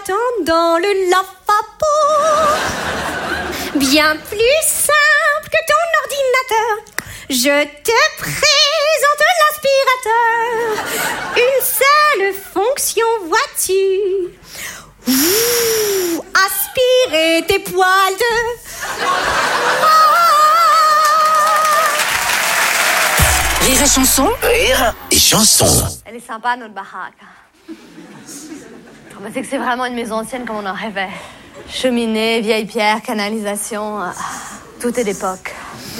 t'attend dans le lavabo. Bien plus simple que ton ordinateur. Je te présente l'aspirateur. Une seule fonction, vois-tu. Ouh, aspirer tes poils de... Rire et chanson. Rire et chanson. Elle est sympa, notre baraque. C'est que c'est vraiment une maison ancienne comme on en rêvait. Cheminée, vieille pierre, canalisation, tout est d'époque.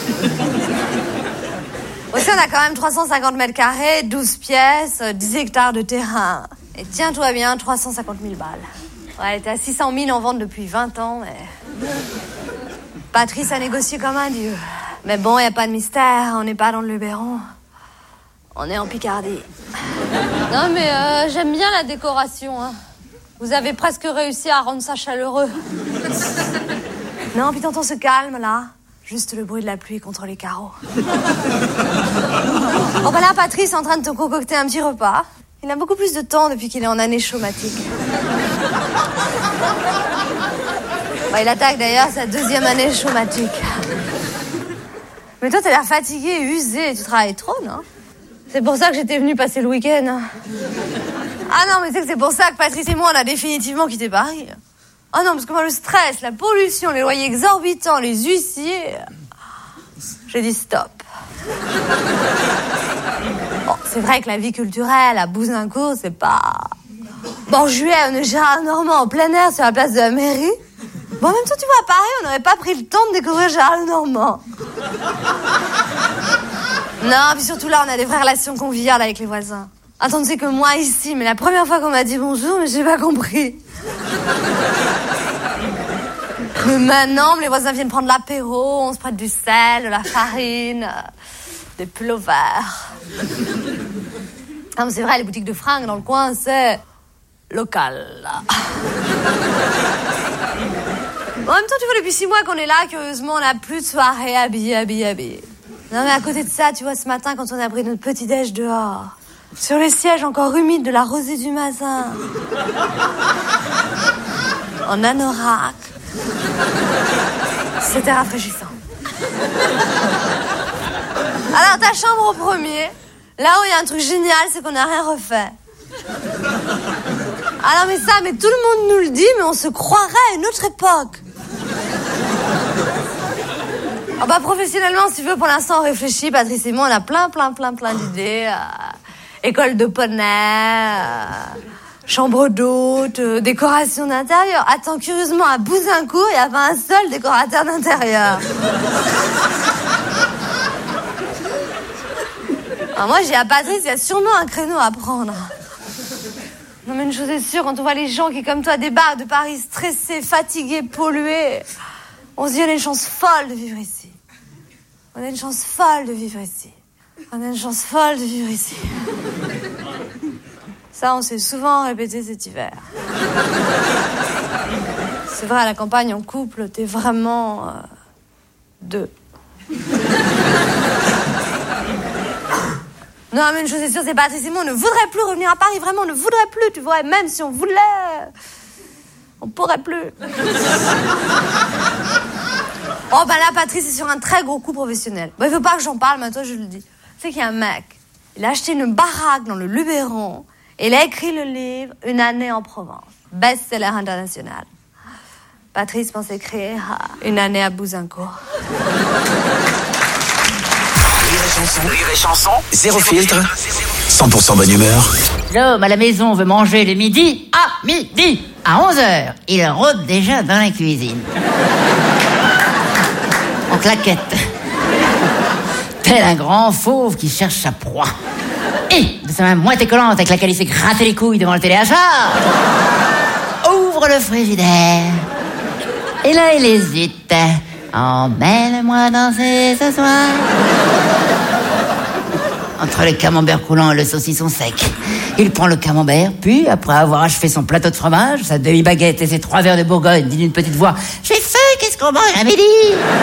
Aussi, on a quand même 350 mètres carrés, 12 pièces, 10 hectares de terrain. Et tiens-toi bien, 350 000 balles. Ouais, elle était à 600 000 en vente depuis 20 ans, mais... Patrice a négocié comme un dieu. Mais bon, y a pas de mystère, on n'est pas dans le Luberon. On est en Picardie. Non, mais j'aime bien la décoration, hein. Vous avez presque réussi à rendre ça chaleureux. Non, puis tonton se calme, là. Juste le bruit de la pluie contre les carreaux. Oh, bah là, Patrice est en train de te concocter un petit repas. Il a beaucoup plus de temps depuis qu'il est en année chômatique. Bah, il attaque d'ailleurs sa 2e année chômatique. Mais toi, t'as l'air fatigué, usé. Tu travailles trop, non? C'est pour ça que j'étais venue passer le week-end. Ah non, mais c'est que c'est pour ça que Patrice et moi, on a définitivement quitté Paris. Ah non, parce que moi, le stress, la pollution, les loyers exorbitants, les huissiers... J'ai dit stop. Bon, c'est vrai que la vie culturelle à Bouzincourt, c'est pas... Bon, en juillet, on est Gérard Normand en plein air sur la place de la mairie. Bon, en même temps, tu vois, à Paris, on n'aurait pas pris le temps de découvrir Gérard Normand. Non, puis surtout là, on a des vraies relations conviviales avec les voisins. Attends, tu sais que moi, ici, mais la première fois qu'on m'a dit bonjour, mais j'ai pas compris. Mais maintenant, les voisins viennent prendre l'apéro, on se prête du sel, de la farine, des pullovers. Ah, mais c'est vrai, les boutiques de fringues dans le coin, c'est local. En même temps, tu vois, depuis 6 mois qu'on est là, curieusement, on n'a plus de soirée habillée. Non, mais à côté de ça, tu vois, ce matin, quand on a pris notre petit-déj dehors, sur les sièges encore humides de la rosée du Mazin, en anorak, c'était rafraîchissant. Alors, ta chambre au premier, là où il y a un truc génial, c'est qu'on n'a rien refait. Alors, mais ça, mais tout le monde nous le dit, mais on se croirait à une autre époque. Oh bah, professionnellement, si tu veux, pour l'instant, on réfléchit. Patrice et moi, on a plein d'idées. École de poney, chambre d'hôte, décoration d'intérieur. Attends, curieusement, à Bouzincourt, il n'y a pas un seul décorateur d'intérieur. Alors moi, j'ai à Patrice, il y a sûrement un créneau à prendre. Non, mais une chose est sûre, quand on voit les gens qui, comme toi, débarquent de Paris stressés, fatigués, pollués, on se dit, on a une chance folle de vivre ici. On a une chance folle de vivre ici. On a une chance folle de vivre ici. Ça, on s'est souvent répété cet hiver. C'est vrai, à la campagne, en couple, t'es vraiment... deux. Non, mais une chose est sûre, c'est Patrice et moi, on ne voudrait plus revenir à Paris, vraiment, on ne voudrait plus, tu vois, et même si on voulait, on pourrait plus. Oh, bah là, Patrice est sur un très gros coup professionnel. Bon, il veut pas que j'en parle, mais toi, je le dis. C'est qu'il y a un mec, il a acheté une baraque dans le Luberon, et il a écrit le livre « Une année en Provence ». Best-seller international. Patrice pensait créer une année à Bouzincourt. Rire et chanson, zéro filtre, 100% bonne humeur. L'homme à la maison veut manger le midi à midi. À 11h, il rôde déjà dans la cuisine. En claquette. Tel un grand fauve qui cherche sa proie. Et, de sa main moite et collante avec laquelle il s'est gratté les couilles devant le téléachat, ouvre le frigidaire. Et là, il hésite. Emmène-moi danser ce soir. Entre le camembert coulant et le saucisson sec, il prend le camembert, puis, après avoir achevé son plateau de fromage, sa demi-baguette et ses 3 verres de Bourgogne, dit d'une petite voix « J'ai faim, qu'est-ce qu'on mange à midi ?»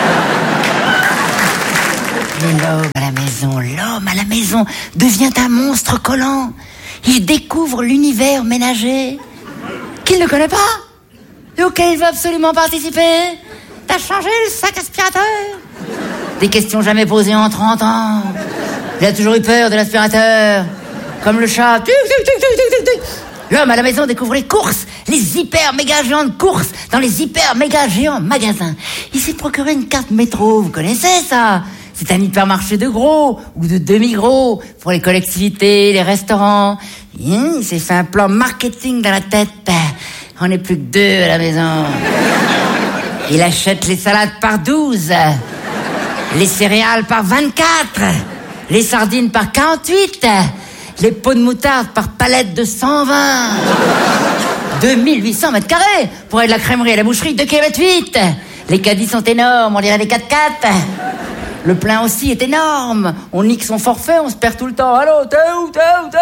Et l'homme à la maison devient un monstre collant. Il découvre l'univers ménager. qu'il ne connaît pas et auquel il veut absolument participer. T'as changé le sac aspirateur? Des questions jamais posées en 30 ans. Il a toujours eu peur de l'aspirateur. Comme le chat. L'homme à la maison découvre les courses, les hyper méga géants de courses dans les hyper méga géants magasins. Il s'est procuré une carte métro, vous connaissez ça? C'est un hypermarché de gros ou de demi-gros pour les collectivités, les restaurants. Il s'est fait un plan marketing dans la tête. On n'est plus que 2 à la maison. Il achète les salades par 12, les céréales par 24, les sardines par 48, les pots de moutarde par palette de 120. 2800 mètres carrés pour aller de la crèmerie à la boucherie, 2,8 km. Les caddies sont énormes, on dirait des 4x4. Le plein aussi est énorme. On nique son forfait, on se perd tout le temps. Allô, t'es où?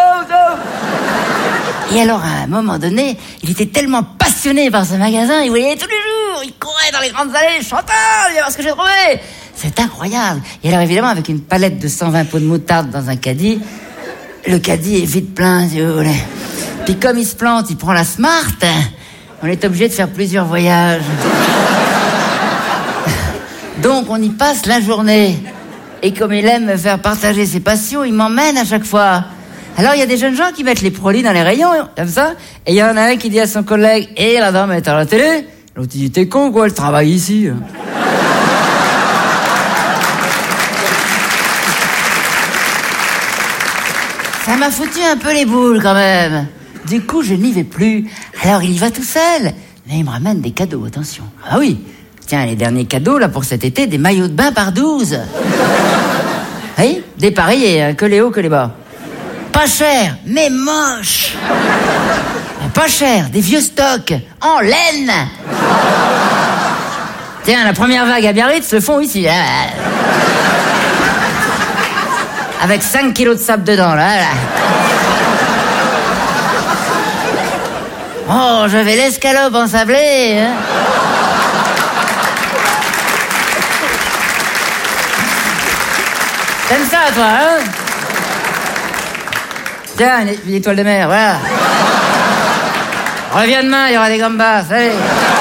Et alors, à un moment donné, il était tellement passionné par ce magasin, il voyait tous les jours, il courait dans les grandes allées, chantant, il va voir ce que j'ai trouvé. C'est incroyable. Et alors, évidemment, avec une palette de 120 pots de moutarde dans un caddie, le caddie est vite plein, si vous voulez. Puis comme il se plante, il prend la Smart, on est obligé de faire plusieurs voyages. Donc, on y passe la journée. Et comme il aime me faire partager ses passions, il m'emmène à chaque fois. Alors, il y a des jeunes gens qui mettent les produits dans les rayons, comme ça. Et il y en a un qui dit à son collègue, « Et la dame est à la télé ?» L'autre dit, « T'es con, quoi, elle travaille ici. » Ça m'a foutu un peu les boules, quand même. Du coup, je n'y vais plus. Alors, il y va tout seul. Mais il me ramène des cadeaux, attention. Ah oui. Tiens, les derniers cadeaux, là, pour cet été, des maillots de bain par 12. Oui, dépareillés, que les hauts, que les bas. Pas cher, mais moche. Pas cher, des vieux stocks, en laine. Tiens, la première vague à Biarritz se font ici. Avec 5 kilos de sable dedans, là. Oh, je vais l'escalope ensablée, hein. T'aimes ça, toi, hein? Tiens, une étoile de mer, voilà. Reviens demain, il y aura des gambas, allez.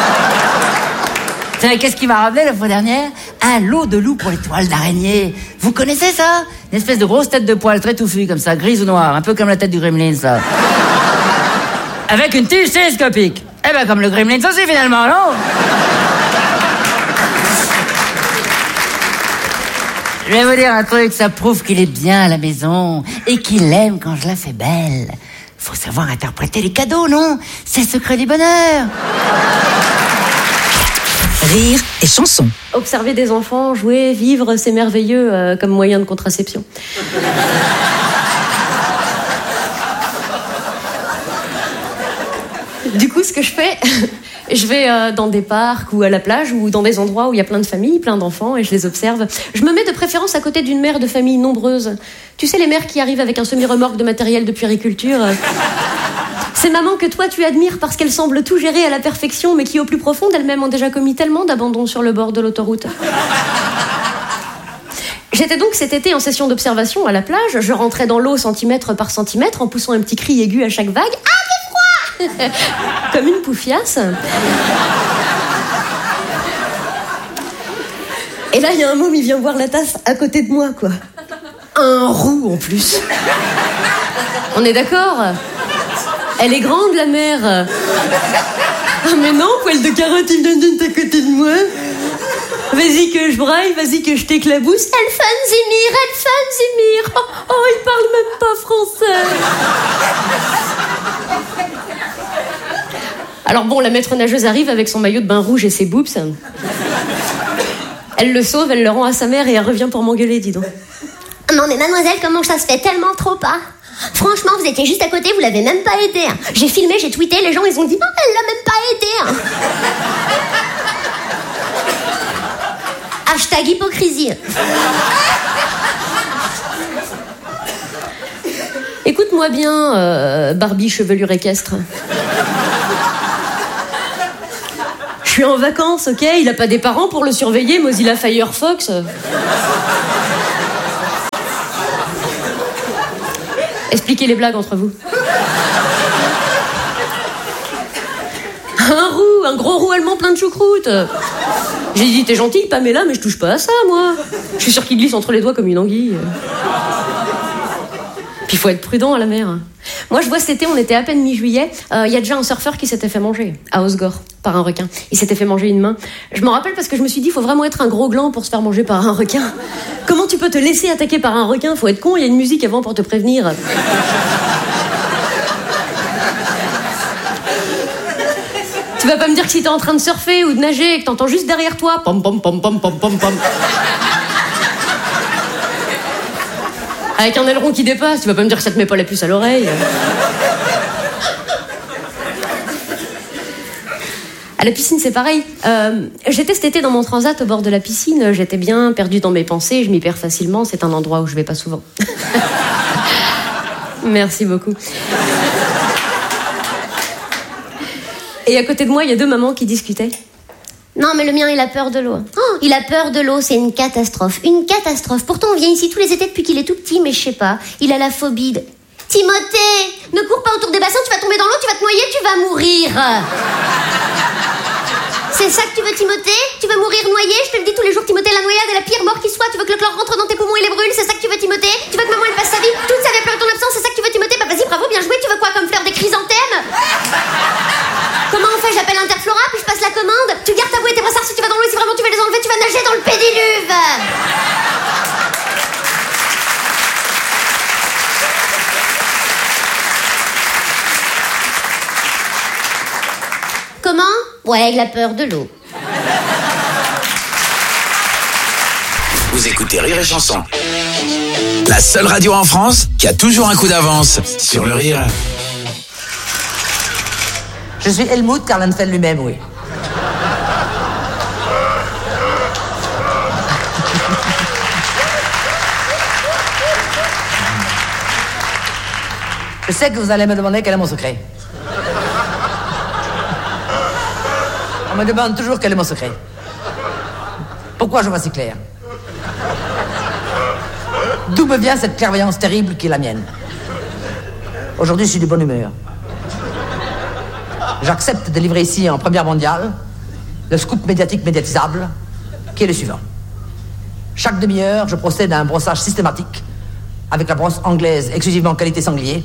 Tiens, qu'est-ce qui m'a ramené la fois dernière? Un lot de loup pour les toiles d'araignée. Vous connaissez ça? Une espèce de grosse tête de poil très touffue, comme ça, grise ou noire, un peu comme la tête du gremlin, ça. Avec une tige télescopique. Eh ben, comme le gremlin aussi, finalement, non? Je vais vous dire un truc, ça prouve qu'il est bien à la maison et qu'il aime quand je la fais belle. Faut savoir interpréter les cadeaux, non? C'est le secret du bonheur. Rire et chanson. Observer des enfants jouer, vivre, c'est merveilleux comme moyen de contraception. Du coup, ce que je fais, je vais dans des parcs ou à la plage ou dans des endroits où il y a plein de familles, plein d'enfants, et je les observe. Je me mets de préférence à côté d'une mère de famille nombreuse. Tu sais, les mères qui arrivent avec un semi-remorque de matériel de puériculture. Ces mamans que toi tu admires parce qu'elles semblent tout gérer à la perfection, mais qui au plus profond d'elles-mêmes ont déjà commis tellement d'abandons sur le bord de l'autoroute. J'étais donc cet été en session d'observation à la plage. Je rentrais dans l'eau centimètre par centimètre en poussant un petit cri aigu à chaque vague. Ah, j'ai froid! Comme une poufiasse. Et là, il y a un môme, il vient voir la tasse à côté de moi, quoi. Un roux, en plus. On est d'accord? Elle est grande, la mer. Ah, mais non, poil de carotte, il donne à côté de moi. Vas-y que je braille, vas-y que je t'éclabousse. Elfanzimir. Oh, il parle même pas français. Alors bon, la maître nageuse arrive avec son maillot de bain rouge et ses boobs. Elle le sauve, elle le rend à sa mère et elle revient pour m'engueuler, dis donc. Non mais mademoiselle, comment ça se fait tellement trop pas? Franchement, vous étiez juste à côté, vous l'avez même pas aidé. J'ai filmé, j'ai tweeté, les gens ils ont dit « Oh, elle l'a même pas aidé !» Hashtag hypocrisie. Écoute-moi bien, Barbie chevelure équestre. Je suis en vacances, ok? Il a pas des parents pour le surveiller, Mozilla Firefox. Expliquez les blagues entre vous. un gros roux allemand plein de choucroute. J'ai dit, t'es gentille, Pamela, mais je touche pas à ça, moi. Je suis sûre qu'il glisse entre les doigts comme une anguille. Puis il faut être prudent à la mer. Moi, je vois cet été, on était à peine mi-juillet, il y a déjà un surfeur qui s'était fait manger à Osgore par un requin. Il s'était fait manger une main. Je m'en rappelle parce que je me suis dit, il faut vraiment être un gros gland pour se faire manger par un requin. Comment tu peux te laisser attaquer par un requin? Faut être con, il y a une musique avant pour te prévenir. Tu vas pas me dire que si t'es en train de surfer ou de nager et que t'entends juste derrière toi pom pom pom pom pom pom pom avec un aileron qui dépasse, tu vas pas me dire que ça te met pas la puce à l'oreille. À la piscine, c'est pareil. J'étais cet été dans mon transat au bord de la piscine. J'étais bien perdue dans mes pensées. Je m'y perds facilement. C'est un endroit où je vais pas souvent. Merci beaucoup. Et à côté de moi, il y a 2 mamans qui discutaient. Non, mais le mien, il a peur de l'eau. Oh, il a peur de l'eau, c'est une catastrophe. Une catastrophe. Pourtant, on vient ici tous les étés depuis qu'il est tout petit, mais je sais pas. Il a la phobie de... Timothée, ne cours pas autour des bassins, tu vas tomber dans l'eau, tu vas te noyer, tu vas mourir. C'est ça que tu veux, Timothée? Tu veux mourir noyé? Je te le dis tous les jours, Timothée, la noyade est la pire mort qui soit. Tu veux que le chlore rentre dans tes poumons et les brûle? C'est ça que tu veux, Timothée? Tu veux que maman elle passe sa vie toute sa vie à pleurer ton absence? C'est ça que tu veux, Timothée? Bah vas-y, bravo, bien joué. Tu veux quoi comme fleur, des chrysanthèmes? Comment on fait? J'appelle Interflora, puis je passe la commande. Tu gardes ta bouée et tes brossards si tu vas dans l'eau et si vraiment tu veux les enlever, tu vas nager dans le pédiluve. Comment? Ouais, il a peur de l'eau. Vous écoutez Rire et Chanson. La seule radio en France qui a toujours un coup d'avance sur le rire. Je suis Helmut Karlenfeld lui-même, oui. Je sais que vous allez me demander quel est mon secret. On me demande toujours quel est mon secret. Pourquoi je vois si clair? D'où me vient cette clairvoyance terrible qui est la mienne? Aujourd'hui, je suis de bonne humeur. J'accepte de livrer ici en première mondiale le scoop médiatique médiatisable qui est le suivant. Chaque demi-heure, je procède à un brossage systématique avec la brosse anglaise exclusivement qualité sanglier.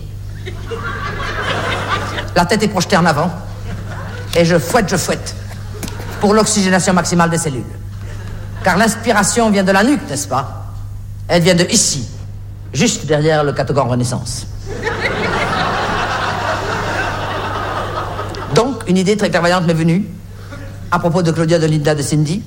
La tête est projetée en avant et je fouette pour l'oxygénation maximale des cellules. Car l'inspiration vient de la nuque, n'est-ce pas? Elle vient de ici, juste derrière le catogan Renaissance. Donc, une idée très clairvoyante m'est venue à propos de Claudia, de Linda, de Cindy.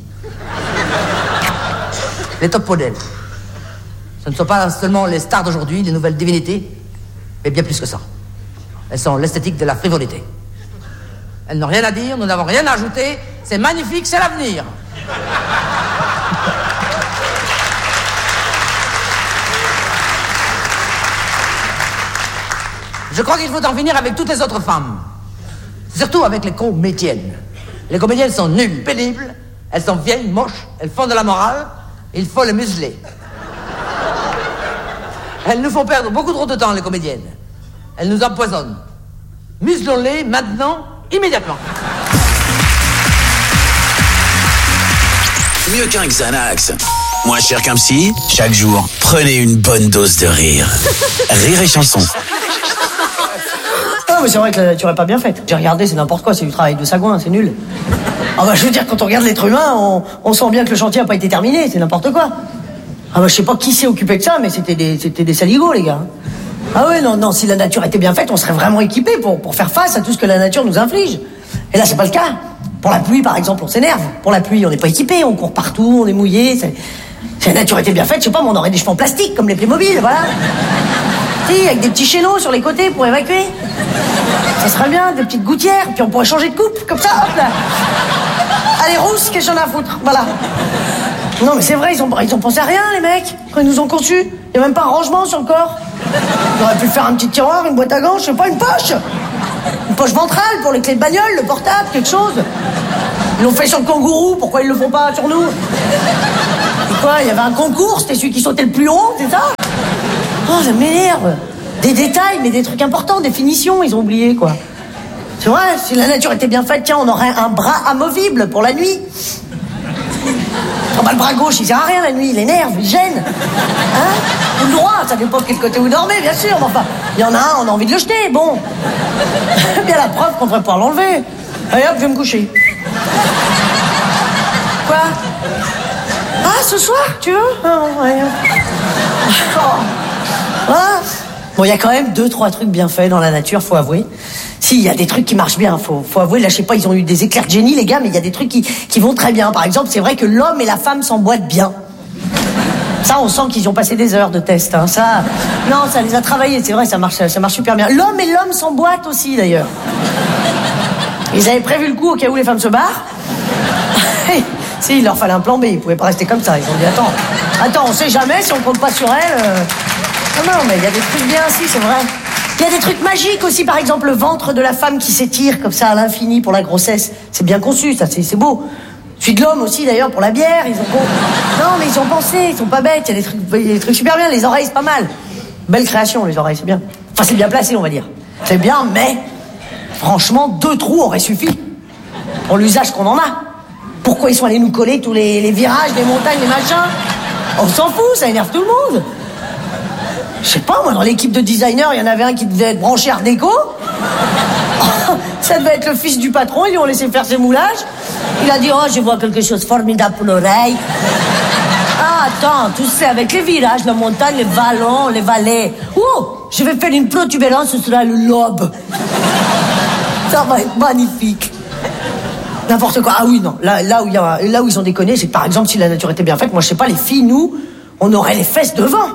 Les top modèles. Ce ne sont pas seulement les stars d'aujourd'hui, les nouvelles divinités, mais bien plus que ça. Elles sont l'esthétique de la frivolité. Elles n'ont rien à dire, nous n'avons rien à ajouter. C'est magnifique, c'est l'avenir. Je crois qu'il faut en finir avec toutes les autres femmes. Surtout avec les comédiennes. Les comédiennes sont nulles, pénibles, elles sont vieilles, moches, elles font de la morale, il faut les museler. Elles nous font perdre beaucoup trop de temps, les comédiennes. Elles nous empoisonnent. Muselons-les maintenant, immédiatement. Mieux qu'un Xanax. Moins cher qu'un psy, chaque jour, prenez une bonne dose de rire. Rire et Chanson. Ah, mais c'est vrai que la nature est pas bien faite. J'ai regardé, c'est n'importe quoi, c'est du travail de sagouin, c'est nul. Ah bah je veux dire, quand on regarde l'être humain, on sent bien que le chantier a pas été terminé, c'est n'importe quoi. Ah bah je sais pas qui s'est occupé de ça, mais c'était des saligots, les gars. Ah ouais, non, si la nature était bien faite, on serait vraiment équipés pour faire face à tout ce que la nature nous inflige. Et là, c'est pas le cas. Pour la pluie, par exemple, on s'énerve. Pour la pluie, on n'est pas équipé, on court partout, on est mouillé. Si la nature était bien faite, je sais pas, mais on aurait des chevaux en plastique, comme les Playmobil, voilà. Si, avec des petits chaînons sur les côtés pour évacuer. Ça serait bien, des petites gouttières, puis on pourrait changer de coupe, comme ça, hop là. Allez, rousse, qu'est-ce qu'on a à foutre, voilà. Non, mais c'est vrai, ils ont pensé à rien, les mecs, quand ils nous ont conçus. Il n'y a même pas un rangement sur le corps. On aurait pu faire un petit tiroir, une boîte à gants, je sais pas, une poche. Une poche ventrale pour les clés de bagnole, le portable, quelque chose. Ils l'ont fait sur le kangourou, pourquoi ils le font pas sur nous? Et quoi, il y avait un concours, c'était celui qui sautait le plus haut, c'est ça? Oh, ça m'énerve. Des détails, mais des trucs importants, des finitions, ils ont oublié, quoi. C'est vrai, si la nature était bien faite, tiens, on aurait un bras amovible pour la nuit. Oh bah, le bras gauche, il sert à rien la nuit, il énerve, il gêne. Hein? Ou le droit, ça dépend de quel côté vous dormez, bien sûr. Mais enfin, il y en a un, on a envie de le jeter, bon. Bien la preuve qu'on devrait pouvoir l'enlever. Allez hop, je vais me coucher. Quoi? Ah, ce soir, tu veux? Oh, ouais. Ah. Bon, il y a quand même 2-3 trucs bien faits dans la nature, faut avouer. Si, il y a des trucs qui marchent bien, faut avouer. Là, je sais pas, ils ont eu des éclairs de génie, les gars, mais il y a des trucs qui vont très bien. Par exemple, c'est vrai que l'homme et la femme s'emboîtent bien. Ça, on sent qu'ils ont passé des heures de test. Hein. Ça, non, ça les a travaillés, c'est vrai, ça marche super bien. L'homme et l'homme s'emboîtent aussi, d'ailleurs. Ils avaient prévu le coup au cas où les femmes se barrent. Si, il leur fallait un plan B, ils pouvaient pas rester comme ça. Ils ont dit, attends, on sait jamais si on compte pas sur elle. Non, mais il y a des trucs bien aussi, c'est vrai. Il y a des trucs magiques aussi, par exemple, le ventre de la femme qui s'étire comme ça à l'infini pour la grossesse. C'est bien conçu, ça, c'est beau. Celui de l'homme aussi, d'ailleurs, pour la bière. Non, mais ils ont pensé, ils sont pas bêtes. Il y a des trucs super bien. Les oreilles, c'est pas mal. Belle création, les oreilles, c'est bien. Enfin, c'est bien placé, on va dire. C'est bien, mais franchement, 2 trous auraient suffi pour l'usage qu'on en a. Pourquoi ils sont allés nous coller tous les virages, les montagnes, les machins? On s'en fout, ça énerve tout le monde. Je sais pas, moi, dans l'équipe de designers, il y en avait un qui devait être branché Art déco. Ça devait être le fils du patron, ils lui ont laissé faire ses moulages. Il a dit, oh, je vois quelque chose de formidable pour l'oreille. Ah, attends, tu sais, avec les virages, la montagne, les vallons, les vallées. Oh, je vais faire une protubérance, ce sera le lobe. Ça va être magnifique. N'importe quoi. Ah oui, non. Là où ils ont déconné, c'est que par exemple, si la nature était bien faite, moi, je sais pas, les filles, nous, on aurait les fesses devant.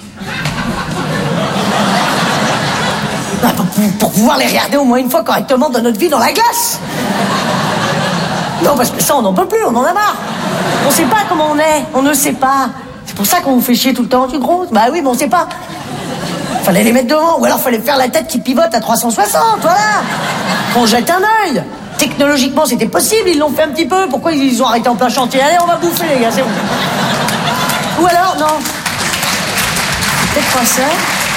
Pour pouvoir les regarder au moins une fois correctement dans notre vie dans la glace. Non, parce que ça, on n'en peut plus, on en a marre. On sait pas comment on est, on ne sait pas. C'est pour ça qu'on vous fait chier tout le temps, tu grosse. Bah oui, mais on sait pas. Fallait les mettre devant, ou alors fallait faire la tête qui pivote à 360, voilà. Qu'on jette un œil. Technologiquement, c'était possible, ils l'ont fait un petit peu. Pourquoi ils ont arrêté en plein chantier? Allez, on va bouffer, les gars, c'est bon. Ou alors, non. C'est peut-être pas ça.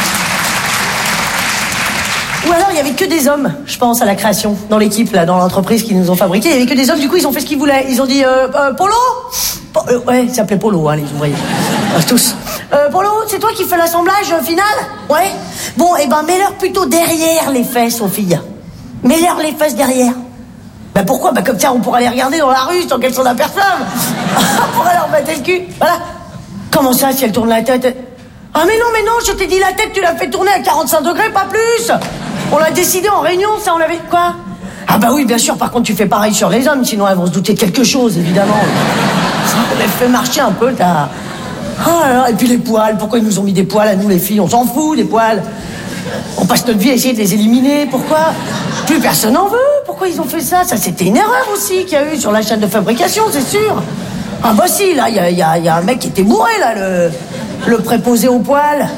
Ou alors, il y avait que des hommes, je pense, à la création, dans l'équipe, là, dans l'entreprise qu'ils nous ont fabriqué. Il y avait que des hommes, du coup, ils ont fait ce qu'ils voulaient. Ils ont dit, Polo? Ouais, il s'appelait Polo, hein, les ouvriers. Tous. Polo, c'est toi qui fais l'assemblage final? Ouais. Bon, eh ben, mets-leur plutôt derrière les fesses, aux filles. Mets-leur les fesses derrière. Ben pourquoi? Ben comme ça, on pourra les regarder dans la rue sans qu'elles s'en aperçoivent. On pourra leur battre le cul. Voilà. Comment ça, si elles tournent la tête? Ah mais non, je t'ai dit la tête, tu l'as fait tourner à 45 degrés, pas plus. On l'a décidé en réunion, ça, on l'avait... Quoi? Ah bah oui, bien sûr, par contre, tu fais pareil sur les hommes, sinon elles vont se douter de quelque chose, évidemment. Ça les fait marcher un peu, t'as... Oh là là, et puis les poils, pourquoi ils nous ont mis des poils à nous, les filles? On s'en fout, des poils. On passe notre vie à essayer de les éliminer, pourquoi? Plus personne n'en veut, pourquoi ils ont fait ça? Ça, c'était une erreur aussi qu'il y a eu sur la chaîne de fabrication, c'est sûr. Ah bah si, là, il y a un mec qui était bourré, là, le préposé aux poils.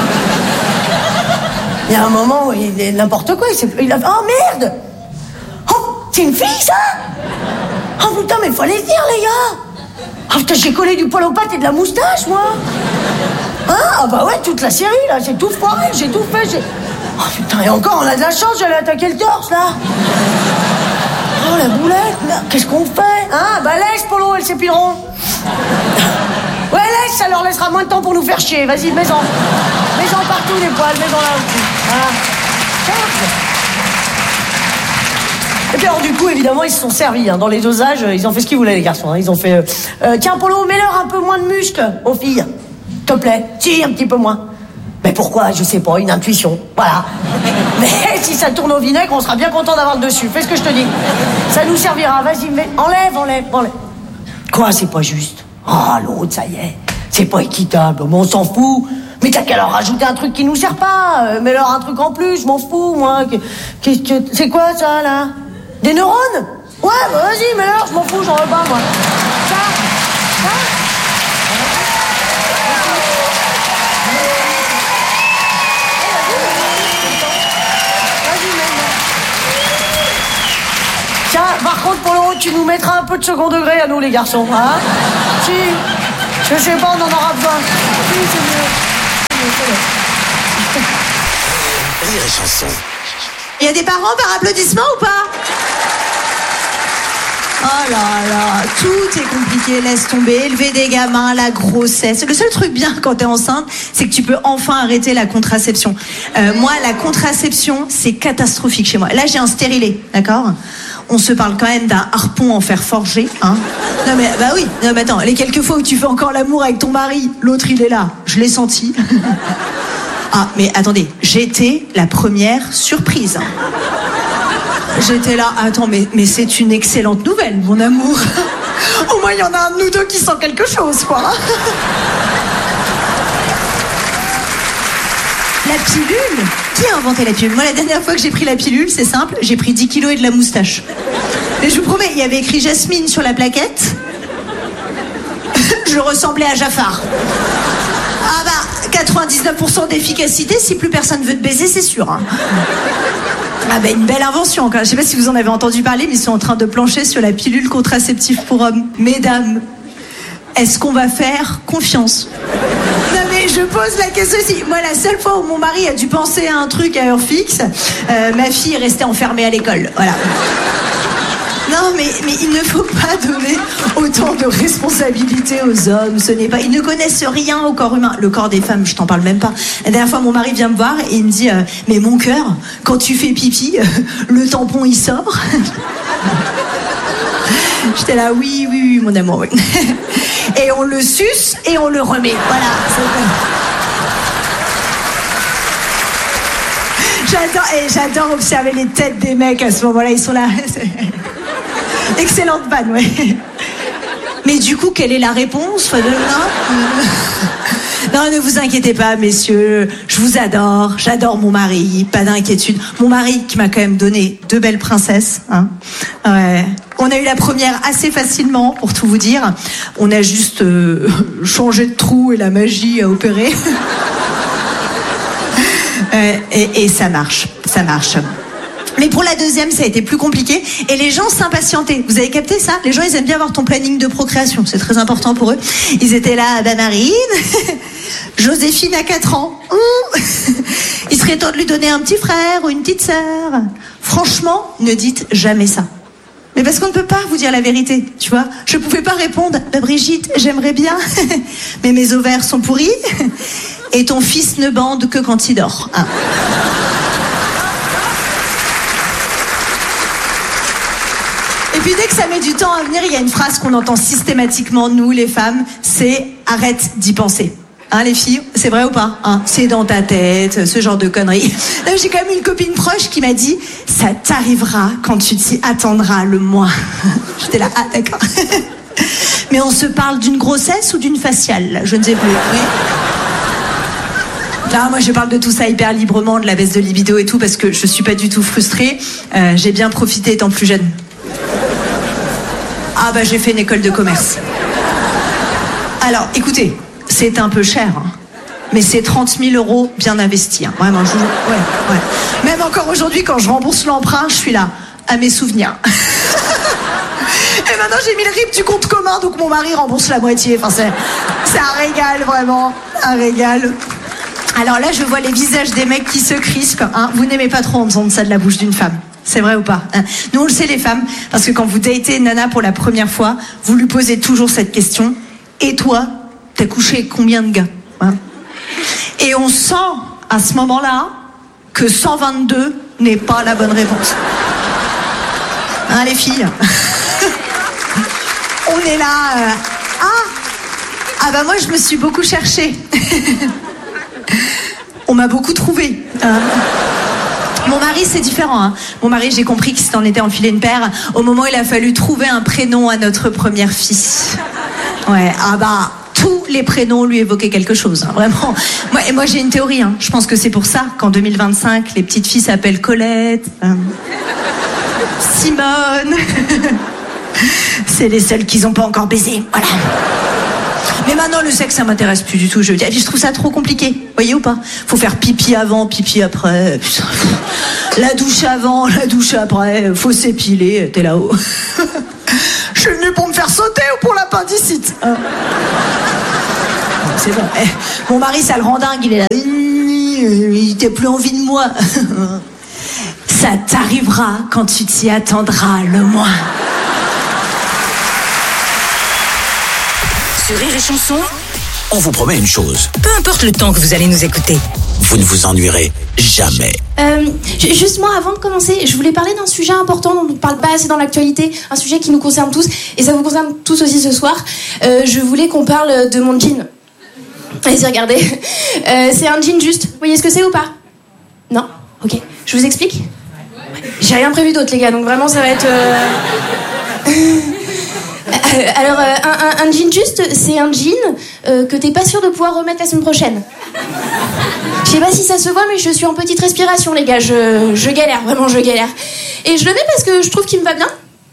Il y a un moment où il est n'importe quoi, il a... Oh merde! Oh, c'est une fille, ça? Oh putain, mais fallait le dire, les gars! Ah putain, j'ai collé du poil aux pattes et de la moustache, moi! Hein? Ah bah ouais, toute la série, là, j'ai tout foiré, j'ai tout fait, Oh putain, et encore, on a de la chance, j'allais attaquer le torse, là! Oh, la boulette, là, qu'est-ce qu'on fait? Hein? Bah laisse, Polo, elles s'épileront! Ouais, laisse, ça leur laissera moins de temps pour nous faire chier, vas-y, mets-en! Mets-en partout, les poils, mets-en là aussi! Voilà. Et puis alors du coup, évidemment, ils se sont servis, hein, dans les dosages, ils ont fait ce qu'ils voulaient, les garçons, hein, ils ont fait... tiens, Polo, mets-leur un peu moins de muscles aux filles, s'il te plaît, si, un petit peu moins. Mais pourquoi? Je sais pas, une intuition, voilà. Mais si ça tourne au vinaigre, on sera bien content d'avoir le dessus, fais ce que je te dis. Ça nous servira, vas-y, enlève. Quoi, c'est pas juste? Oh, l'autre, ça y est, c'est pas équitable, mais on s'en fout. Mais t'as qu'à leur rajouter un truc qui nous sert pas, mets-leur un truc en plus, je m'en fous, moi. C'est quoi, ça, là? Des neurones? Ouais, bah vas-y, mets-leur, je m'en fous, j'en veux pas, moi. Ça? Tiens, par contre, pour le haut, tu nous mettras un peu de second degré à nous, les garçons, hein? Si. Je sais pas, on en aura besoin. Si, c'est mieux. Rire et chanson. Il y a des parents par applaudissement ou pas? Oh là là, tout est compliqué, laisse tomber, élever des gamins, la grossesse. Le seul truc bien quand t'es enceinte, c'est que tu peux enfin arrêter la contraception. Moi, la contraception, c'est catastrophique chez moi. Là, j'ai un stérilet, d'accord? On se parle quand même d'un harpon en fer forgé, hein? Non mais, bah oui, non mais attends, les quelques fois où tu fais encore l'amour avec ton mari, l'autre il est là, je l'ai senti. Ah, mais attendez, j'étais la première surprise. J'étais là, attends, mais c'est une excellente nouvelle, mon amour. Au moins, il y en a un de nous deux qui sent quelque chose, quoi. La pilule? Qui a inventé la pilule? Moi, la dernière fois que j'ai pris la pilule, c'est simple, j'ai pris 10 kilos et de la moustache. Mais je vous promets, il y avait écrit Jasmine sur la plaquette. Je ressemblais à Jafar. Ah bah, 99% d'efficacité, si plus personne veut te baiser, c'est sûr, hein. Ah ben une belle invention encore. Je sais pas si vous en avez entendu parler, mais ils sont en train de plancher sur la pilule contraceptive pour hommes. Mesdames, est-ce qu'on va faire confiance? Non mais je pose la question aussi. Moi, la seule fois où mon mari a dû penser à un truc à heure fixe, ma fille est restée enfermée à l'école. Voilà. Non mais il ne faut pas donner autant de responsabilités aux hommes. Ce n'est pas. Ils ne connaissent rien au corps humain. Le corps des femmes, je t'en parle même pas. La dernière fois, mon mari vient me voir et il me dit mais mon cœur, quand tu fais pipi, le tampon il sort. J'étais là, oui, mon amour, oui. Et on le suce et on le remet. Voilà. J'adore observer les têtes des mecs à ce moment-là. Ils sont là. Excellente vanne, ouais. Mais du coup, quelle est la réponse? Non, ne vous inquiétez pas, messieurs. Je vous adore. J'adore mon mari. Pas d'inquiétude. Mon mari qui m'a quand même donné 2 belles princesses. Hein. Ouais. On a eu la première assez facilement, pour tout vous dire. On a juste changé de trou et la magie a opéré. Et ça marche. Ça marche. Mais pour la deuxième, ça a été plus compliqué. Et les gens s'impatientaient. Vous avez capté ça? Les gens, ils aiment bien avoir ton planning de procréation. C'est très important pour eux. Ils étaient là, bah Marine, Joséphine a 4 ans. Il serait temps de lui donner un petit frère ou une petite sœur. Franchement, ne dites jamais ça. Mais parce qu'on ne peut pas vous dire la vérité, tu vois. Je ne pouvais pas répondre, bah Brigitte, j'aimerais bien, mais mes ovaires sont pourris. Et ton fils ne bande que quand il dort. Hein. Et puis dès que ça met du temps à venir, il y a une phrase qu'on entend systématiquement, nous les femmes, c'est « arrête d'y penser ». Hein les filles, c'est vrai ou pas hein? C'est dans ta tête, ce genre de conneries. Là, j'ai quand même une copine proche qui m'a dit « ça t'arrivera quand tu t'y attendras le moins ». J'étais là, ah d'accord. Mais on se parle d'une grossesse ou d'une faciale là? Je ne sais plus. Oui. Là, moi je parle de tout ça hyper librement, de la baisse de libido et tout, parce que je suis pas du tout frustrée. J'ai bien profité étant plus jeune. Ah bah j'ai fait une école de commerce. Alors écoutez, c'est un peu cher, hein, mais c'est 30 000 € bien investis. Hein. Vraiment, ouais. Même encore aujourd'hui, quand je rembourse l'emprunt, je suis là, à mes souvenirs. Et maintenant j'ai mis le RIB du compte commun, donc mon mari rembourse la moitié. Enfin, c'est un régal, vraiment, un régal. Alors là, je vois les visages des mecs qui se crispent. Hein. Vous n'aimez pas trop entendre ça de la bouche d'une femme. C'est vrai ou pas hein? Nous, on le sait, les femmes, parce que quand vous datez une nana pour la première fois, vous lui posez toujours cette question. Et toi, t'as couché avec combien de gars hein? Et on sent, à ce moment-là, que 122 n'est pas la bonne réponse. Hein, les filles? On est là... Ah bah moi, je me suis beaucoup cherchée. On m'a beaucoup trouvé. Mon mari, c'est différent. Hein. Mon mari, j'ai compris qu'il s'en était enfilé une paire au moment où il a fallu trouver un prénom à notre première fille. Ouais, ah bah, tous les prénoms lui évoquaient quelque chose, hein, vraiment. Moi, j'ai une théorie. Hein. Je pense que c'est pour ça qu'en 2025, les petites filles s'appellent Colette, Simone. C'est les seules qu'ils n'ont pas encore baisé. Voilà. Mais maintenant, le sexe, ça m'intéresse plus du tout. Je trouve ça trop compliqué. Voyez ou pas? Faut faire pipi avant, pipi après. Putain. La douche avant, la douche après. Faut s'épiler. T'es là-haut. Je suis venue pour me faire sauter ou pour l'appendicite. C'est bon. Mon mari, ça le rend dingue. Il est là. Il n'a plus envie de moi. Ça t'arrivera quand tu t'y attendras le moins. Sur Rire et Chanson, On vous promet une chose, peu importe le temps que vous allez nous écouter. vous ne vous ennuierez jamais. Juste moi, avant de commencer, je voulais parler d'un sujet important dont on ne parle pas assez dans l'actualité, un sujet qui nous concerne tous, et ça vous concerne tous aussi ce soir. Je voulais qu'on parle de mon jean. Allez-y, regardez. C'est un jean juste. Vous voyez ce que c'est ou pas? Non? Ok. Je vous explique? J'ai rien prévu d'autre, les gars, donc vraiment, ça va être... Alors, un jean juste, c'est un jean que t'es pas sûr de pouvoir remettre la semaine prochaine. Je sais pas si ça se voit, mais je suis en petite respiration, les gars. Je galère, vraiment, je galère. Et je le mets parce que je trouve qu'il me va bien.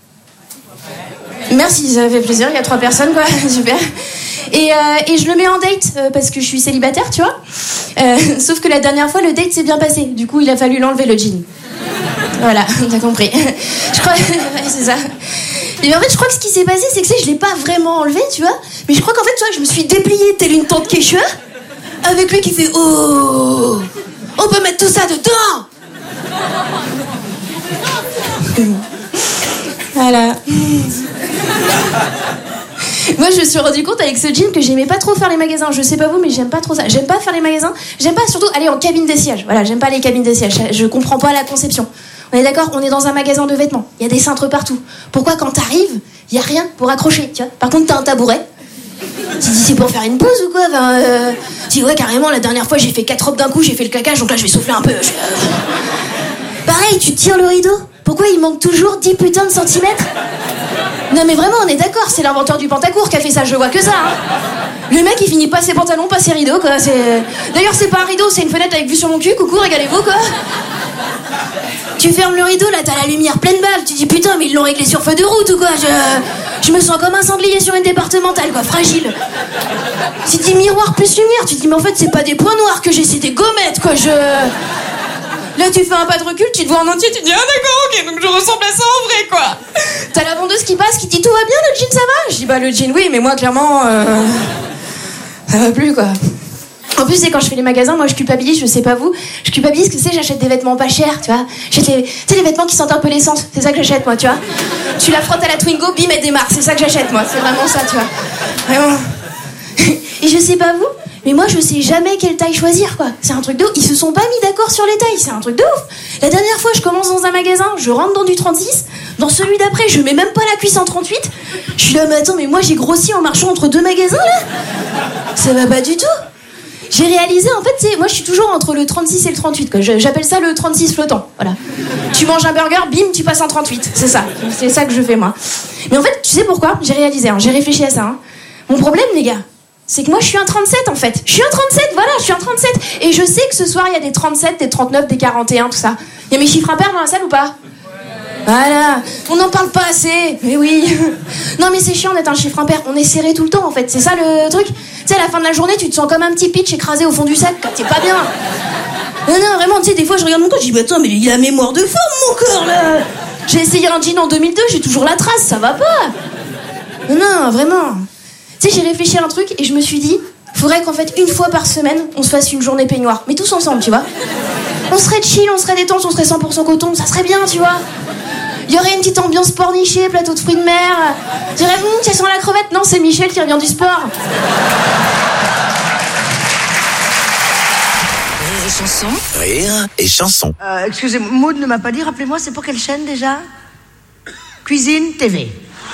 Merci, ça fait plaisir. Il y a 3 personnes, quoi. Super. Et je le mets en date parce que je suis célibataire, tu vois. Sauf que la dernière fois, le date s'est bien passé. Du coup, il a fallu l'enlever, le jean. Voilà, t'as compris. Je crois... Ouais, c'est ça. Et en fait, je crois que ce qui s'est passé, c'est que je l'ai pas vraiment enlevé, tu vois. Mais je crois qu'en fait, tu vois, je me suis dépliée telle une tante quechua, avec lui qui fait oh, on peut mettre tout ça dedans. Voilà. Moi, je me suis rendu compte avec ce jean que j'aimais pas trop faire les magasins. Je sais pas vous, mais j'aime pas trop ça. J'aime pas faire les magasins. J'aime pas surtout aller en cabine d'essayage. Voilà, j'aime pas les cabines d'essayage. Je comprends pas la conception. On est d'accord, on est dans un magasin de vêtements. Il y a des cintres partout. Pourquoi quand t'arrives, il y a rien pour accrocher, tu vois? Par contre, t'as un tabouret. Tu dis c'est pour faire une pause ou quoi? Tu dis ouais, carrément, la dernière fois j'ai fait 4 robes d'un coup, j'ai fait le claquage, donc là je vais souffler un peu. Pareil, tu tires le rideau. Pourquoi il manque toujours 10 putains de centimètres? Non mais vraiment, on est d'accord, c'est l'inventeur du pantacourt qui a fait ça, je vois que ça, hein. Le mec il finit pas ses pantalons, pas ses rideaux, quoi. D'ailleurs c'est pas un rideau, c'est une fenêtre avec vue sur mon cul, coucou, régalez-vous, quoi. Tu fermes le rideau, là t'as la lumière pleine balle, tu dis putain mais ils l'ont réglé sur feu de route ou quoi? Je me sens comme un sanglier sur une départementale, quoi, fragile. Tu dis miroir plus lumière, tu dis mais en fait c'est pas des points noirs que j'ai, c'est des gommettes, quoi, Là tu fais un pas de recul, tu te vois en entier, tu dis ah d'accord, ok, donc je ressemble à ça en vrai, quoi. T'as la vendeuse qui passe, qui dit tout va bien, le jean ça va? Je dis bah le jean oui, mais moi clairement ça va plus, quoi. En plus, c'est quand je fais les magasins, moi je culpabilise, je sais pas vous, je culpabilise que j'achète des vêtements pas chers, tu vois. J'achète les vêtements qui sentent un peu l'essence, c'est ça que j'achète, moi, tu vois. Tu la frottes à la Twingo, bim, elle démarre, c'est ça que j'achète, moi, c'est vraiment ça, tu vois. Vraiment. Et je sais pas vous, mais moi je sais jamais quelle taille choisir, quoi. C'est un truc de ouf, ils se sont pas mis d'accord sur les tailles, c'est un truc de ouf. La dernière fois, je commence dans un magasin, je rentre dans du 36, dans celui d'après, je mets même pas la cuisse en 38. Je suis là, mais attends, mais moi j'ai grossi en marchant entre 2 magasins, là. Ça va pas du tout. J'ai réalisé, en fait, moi je suis toujours entre le 36 et le 38, quoi. J'appelle ça le 36 flottant, voilà. Tu manges un burger, bim, tu passes en 38, c'est ça que je fais, moi. Mais en fait, tu sais pourquoi? J'ai réalisé, hein, j'ai réfléchi à ça, hein. Mon problème, les gars, c'est que moi je suis un 37, en fait. Je suis un 37, voilà, je suis un 37. Et je sais que ce soir, il y a des 37, des 39, des 41, tout ça. Il y a mes chiffres impairs dans la salle ou pas? Voilà, on n'en parle pas assez, mais oui. Non mais c'est chiant d'être un chiffre impair, on est serré tout le temps en fait, c'est ça le truc. Tu sais, à la fin de la journée, tu te sens comme un petit pitch écrasé au fond du sac, t'es pas bien. Non, vraiment, tu sais, des fois je regarde mon corps, je dis, bah attends, mais il a la mémoire de forme mon corps là. J'ai essayé un jean en 2002, j'ai toujours la trace, ça va pas. Non, vraiment. Tu sais, j'ai réfléchi à un truc et je me suis dit, faudrait qu'en fait, une fois par semaine, on se fasse une journée peignoir, mais tous ensemble, tu vois. On serait chill, on serait détente, on serait 100% coton, ça serait bien, tu vois. Il y aurait une petite ambiance pornichée, plateau de fruits de mer. Je dirais, ça sent la crevette. Non, c'est Michel qui revient du sport. Rire et Chanson. Rire et Chanson. Excusez-moi, Maud ne m'a pas dit, rappelez-moi, c'est pour quelle chaîne déjà? Cuisine TV.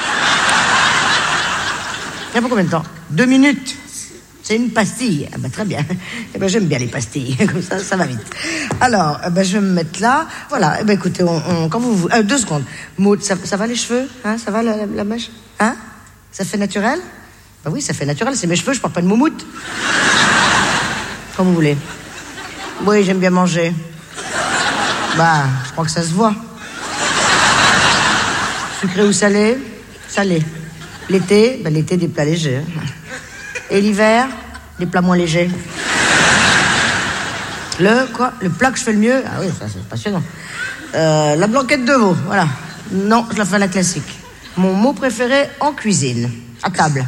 Il y a pour combien de temps? 2 minutes. C'est une pastille. Ah bah très bien. Eh ben j'aime bien les pastilles. Comme ça va vite. Alors, je vais me mettre là. Voilà. Eh ben écoutez, quand vous 2 secondes. Maud, ça va les cheveux? Hein, ça va la mèche? Hein? Ça fait naturel? Bah oui, ça fait naturel. C'est mes cheveux, je porte pas de moumoute. Comme vous voulez. Oui, j'aime bien manger. Bah, je crois que ça se voit. Sucré ou salé? Salé. L'été, l'été des plats légers. Et l'hiver, des plats moins légers. Le plat que je fais le mieux? Ah oui, ça c'est passionnant. La blanquette de veau, voilà. Non, je la fais à la classique. Mon mot préféré en cuisine. À table.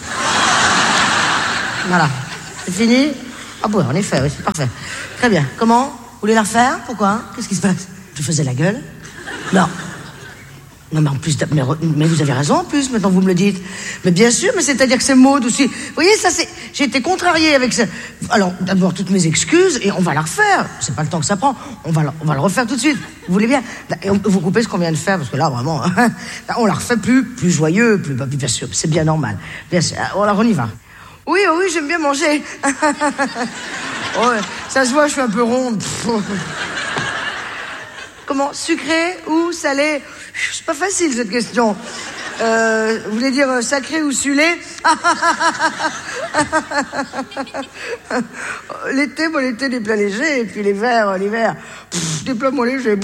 Voilà. C'est fini? Ah bon, en effet, oui, c'est parfait. Très bien. Comment? Vous voulez la refaire? Pourquoi? Qu'est-ce qui se passe? Je faisais la gueule. Non. Non, mais en plus, mais vous avez raison en plus, maintenant vous me le dites. Mais bien sûr, mais c'est-à-dire que c'est Maud aussi. Vous voyez, ça c'est... J'ai été contrariée avec ça. Alors, d'abord, toutes mes excuses, et on va la refaire. C'est pas le temps que ça prend. On va le refaire tout de suite. Vous voulez bien? Et vous coupez ce qu'on vient de faire, parce que là, vraiment, on la refait plus joyeux, plus bien sûr. C'est bien normal. Bien sûr. Alors, on y va. Oui, j'aime bien manger. Ouais, ça se voit, je suis un peu ronde. Comment? Sucré ou salé? C'est pas facile cette question. Vous voulez dire sacré ou sulé? L'été, des plats légers, et puis l'hiver, des plats moins légers.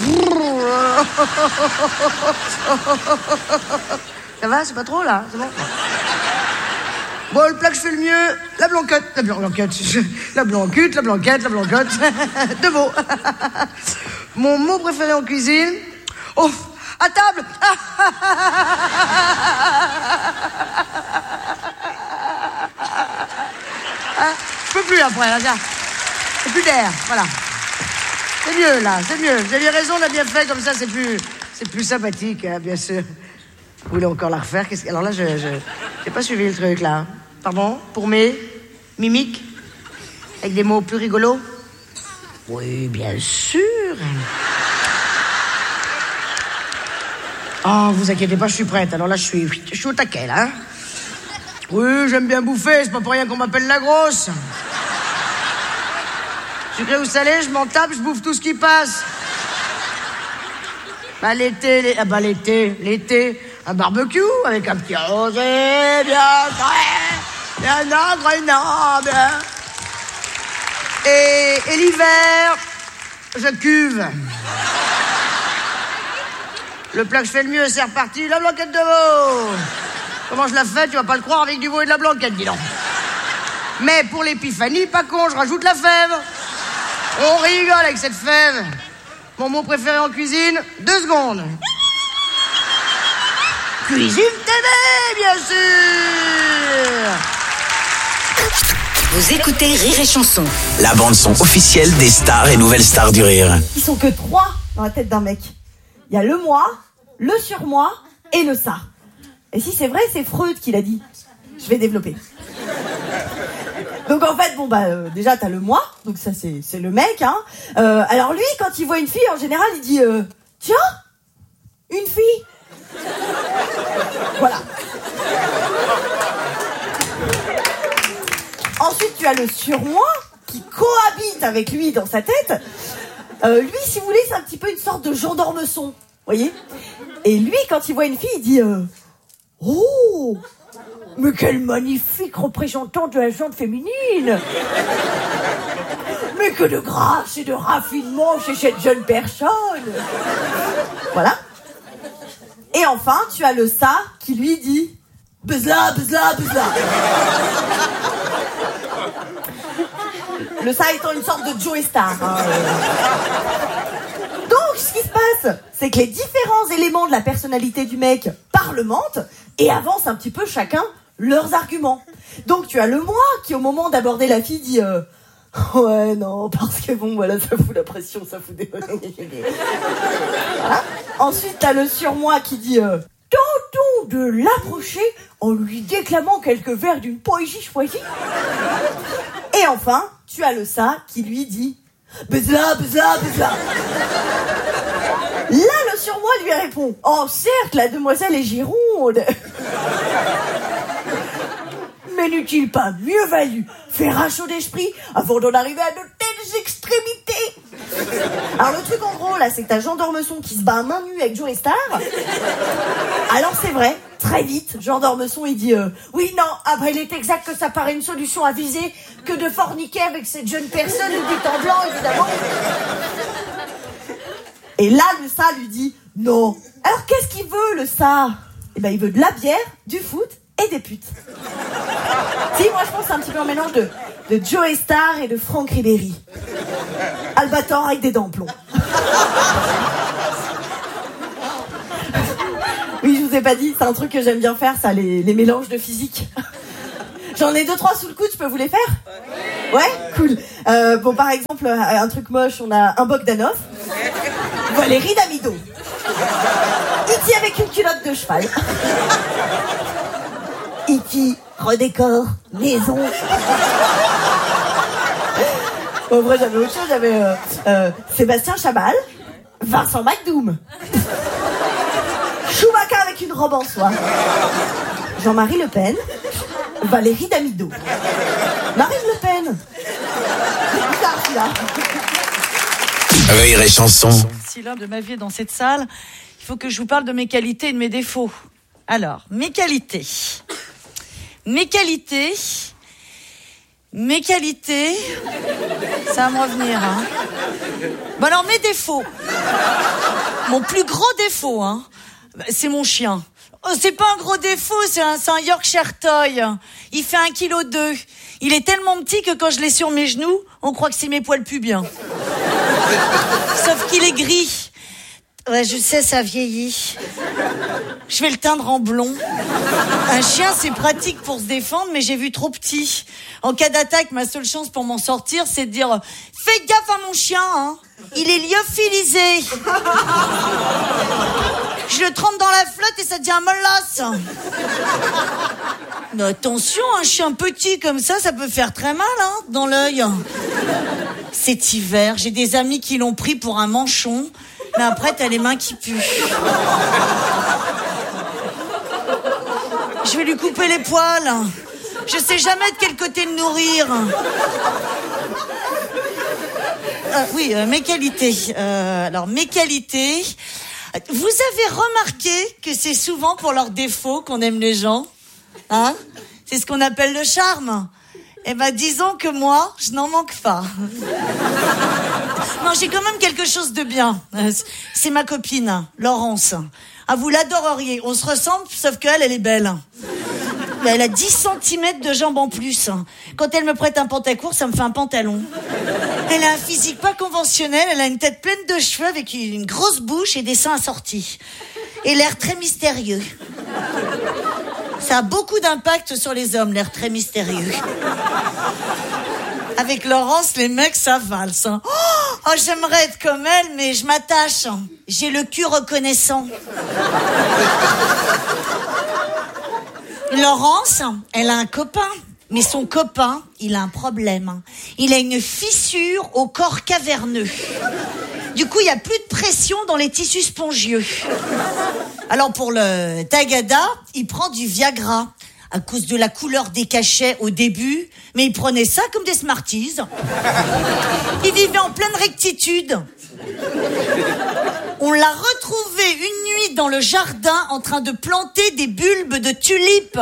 Ça va, c'est pas trop là, c'est bon? Bon, le plat que je fais le mieux, la blanquette. La blanquette. De veau. Mon mot préféré en cuisine. Oh, à table. Je peux plus après, là, tiens. C'est plus d'air, voilà. C'est mieux, là, c'est mieux. Vous aviez raison, on a bien fait, comme ça, c'est plus sympathique, hein, bien sûr. Vous voulez encore la refaire? Alors là, j'ai pas suivi le truc, là. Pardon? Pour mes mimiques? Avec des mots plus rigolos? Oui, bien sûr. Oh, vous inquiétez pas, je suis prête. Alors là, je suis au taquet, là. Hein? Oui, j'aime bien bouffer, c'est pas pour rien qu'on m'appelle la grosse. Sucré ou salé, je m'en tape, je bouffe tout ce qui passe. Bah, l'été, un barbecue avec un petit rosé bien frais, bien agréable. Et l'hiver, je cuve. Le plat que je fais le mieux, c'est reparti, la blanquette de veau. Comment je la fais, tu vas pas le croire, avec du veau et de la blanquette, dis donc. Mais pour l'épiphanie, pas con, je rajoute la fève. On rigole avec cette fève. Mon mot préféré en cuisine, 2 secondes. Cuisine TV, bien sûr. Vous écoutez Rire et Chanson. La bande-son officielle des stars et nouvelles stars du rire. Ils sont que 3 dans la tête d'un mec. Il y a le moi, le surmoi et le ça. Et si c'est vrai, c'est Freud qui l'a dit. Je vais développer. Donc en fait, déjà t'as le moi, donc ça c'est le mec, hein. Alors lui, quand il voit une fille, en général, il dit tiens, une fille. Voilà. Ensuite, tu as le surmoi qui cohabite avec lui dans sa tête. Lui, si vous voulez, c'est un petit peu une sorte de Jean d'Ormesson, voyez. Et lui, quand il voit une fille, il dit oh, mais quel magnifique représentant de la gente féminine. Mais que de grâce et de raffinement chez cette jeune personne. Voilà. Et enfin, tu as le ça qui lui dit buzla. Le ça étant une sorte de Joey Star. Hein. Donc, ce qui se passe, c'est que les différents éléments de la personnalité du mec parlementent et avancent un petit peu chacun leurs arguments. Donc, tu as le moi qui, au moment d'aborder la fille, dit ouais, non, parce que bon, voilà, ça fout la pression, ça fout des... Voilà. Ensuite, t'as le surmoi qui dit tentons de l'approcher en lui déclamant quelques vers d'une poésie choisie. Et enfin, tu as le ça qui lui dit buzla. Là, le surmoi lui répond oh, certes, la demoiselle est gironde. Mais n'eût-il pas mieux valu faire un chaud d'esprit avant d'en arriver à de telles extrémités? Alors le truc en gros là, c'est que t'as Jean d'Ormesson qui se bat à main nue avec Joey Star. Alors c'est vrai, très vite, Jean d'Ormesson il dit oui non, après il est exact que ça paraît une solution avisée que de forniquer avec cette jeune personne, il dit en blanc évidemment. Et là le ça lui dit non. Alors qu'est-ce qu'il veut le ça? Eh ben il veut de la bière, du foot et des putes. Si, moi je pense que c'est un petit peu un mélange de Joey Star et de Franck Ribéry. Albator avec des dents plomb. Oui, je vous ai pas dit, c'est un truc que j'aime bien faire, ça, les mélanges de physique. J'en ai 2-3 sous le coude, je peux vous les faire? Ouais, cool. Bon, par exemple, un truc moche, on a un Bogdanov. Valérie Damido. E.T. avec une culotte de cheval. E.T. redécore maison. Bon, après, j'avais autre chose, j'avais Sébastien Chabal, Vincent McDoom, Chewbacca avec une robe en soie, Jean-Marie Le Pen, Valérie Damido, Marine Le Pen. C'est bizarre, celui-là. Rire et chanson. Si l'un de ma vie est dans cette salle, il faut que je vous parle de mes qualités et de mes défauts. Alors, mes qualités. Ça va me revenir, hein. Bon alors, mes défauts. Mon plus gros défaut, hein, c'est mon chien. Oh, c'est pas un gros défaut, c'est un Yorkshire Toy. Il fait 1,2 kg. Il est tellement petit que quand je l'ai sur mes genoux, on croit que c'est mes poils pubiens. Sauf qu'il est gris. Ouais, je sais, ça vieillit. Je vais le teindre en blond. Un chien, c'est pratique pour se défendre, mais j'ai vu trop petit. En cas d'attaque, ma seule chance pour m'en sortir, c'est de dire « Faites gaffe à mon chien, hein. Il est lyophilisé. » Je le trempe dans la flotte et ça devient molasse. Mais attention, un chien petit comme ça peut faire très mal, hein, dans l'œil. Cet hiver, j'ai des amis qui l'ont pris pour un manchon, mais après, t'as les mains qui puent. Je vais lui couper les poils. Je sais jamais de quel côté le nourrir. Oui, mes qualités. Alors, mes qualités... Vous avez remarqué que c'est souvent pour leurs défauts qu'on aime les gens, hein? C'est ce qu'on appelle le charme. Eh ben, disons que moi, je n'en manque pas. Non, j'ai quand même quelque chose de bien. C'est ma copine, Laurence. Ah, vous l'adoreriez. On se ressemble, sauf qu'elle, elle est belle. Elle a 10 cm de jambes en plus. Quand elle me prête un pantacourt, ça me fait un pantalon. Elle a un physique pas conventionnel, elle a une tête pleine de cheveux avec une grosse bouche et des seins assortis. Et l'air très mystérieux. Ça a beaucoup d'impact sur les hommes, l'air très mystérieux. Avec Laurence, les mecs, ça valse. Oh, j'aimerais être comme elle, mais je m'attache. J'ai le cul reconnaissant. Laurence, elle a un copain. Mais son copain, il a un problème. Il a une fissure au corps caverneux. Du coup, il n'y a plus de pression dans les tissus spongieux. Alors pour le tagada, il prend du Viagra à cause de la couleur des cachets au début, mais il prenait ça comme des Smarties. Il vivait en pleine rectitude. On l'a retrouvé une nuit dans le jardin en train de planter des bulbes de tulipes.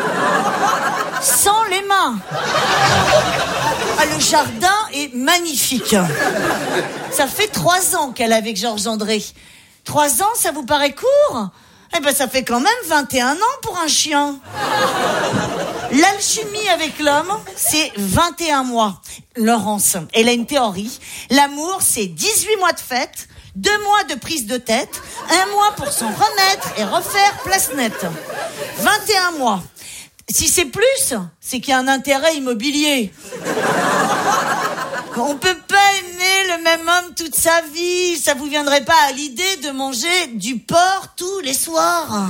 Sans les mains. Ah, le jardin est magnifique. Ça fait 3 ans qu'elle est avec Georges André. 3 ans, ça vous paraît court ? Eh ben, ça fait quand même 21 ans pour un chien. L'alchimie avec l'homme, c'est 21 mois. Laurence, elle a une théorie. L'amour, c'est 18 mois de fête, 2 mois de prise de tête, 1 mois pour s'en remettre et refaire place nette. 21 mois. Si c'est plus, c'est qu'il y a un intérêt immobilier. On peut pas aimer le même homme toute sa vie. Ça vous viendrait pas à l'idée de manger du porc tous les soirs?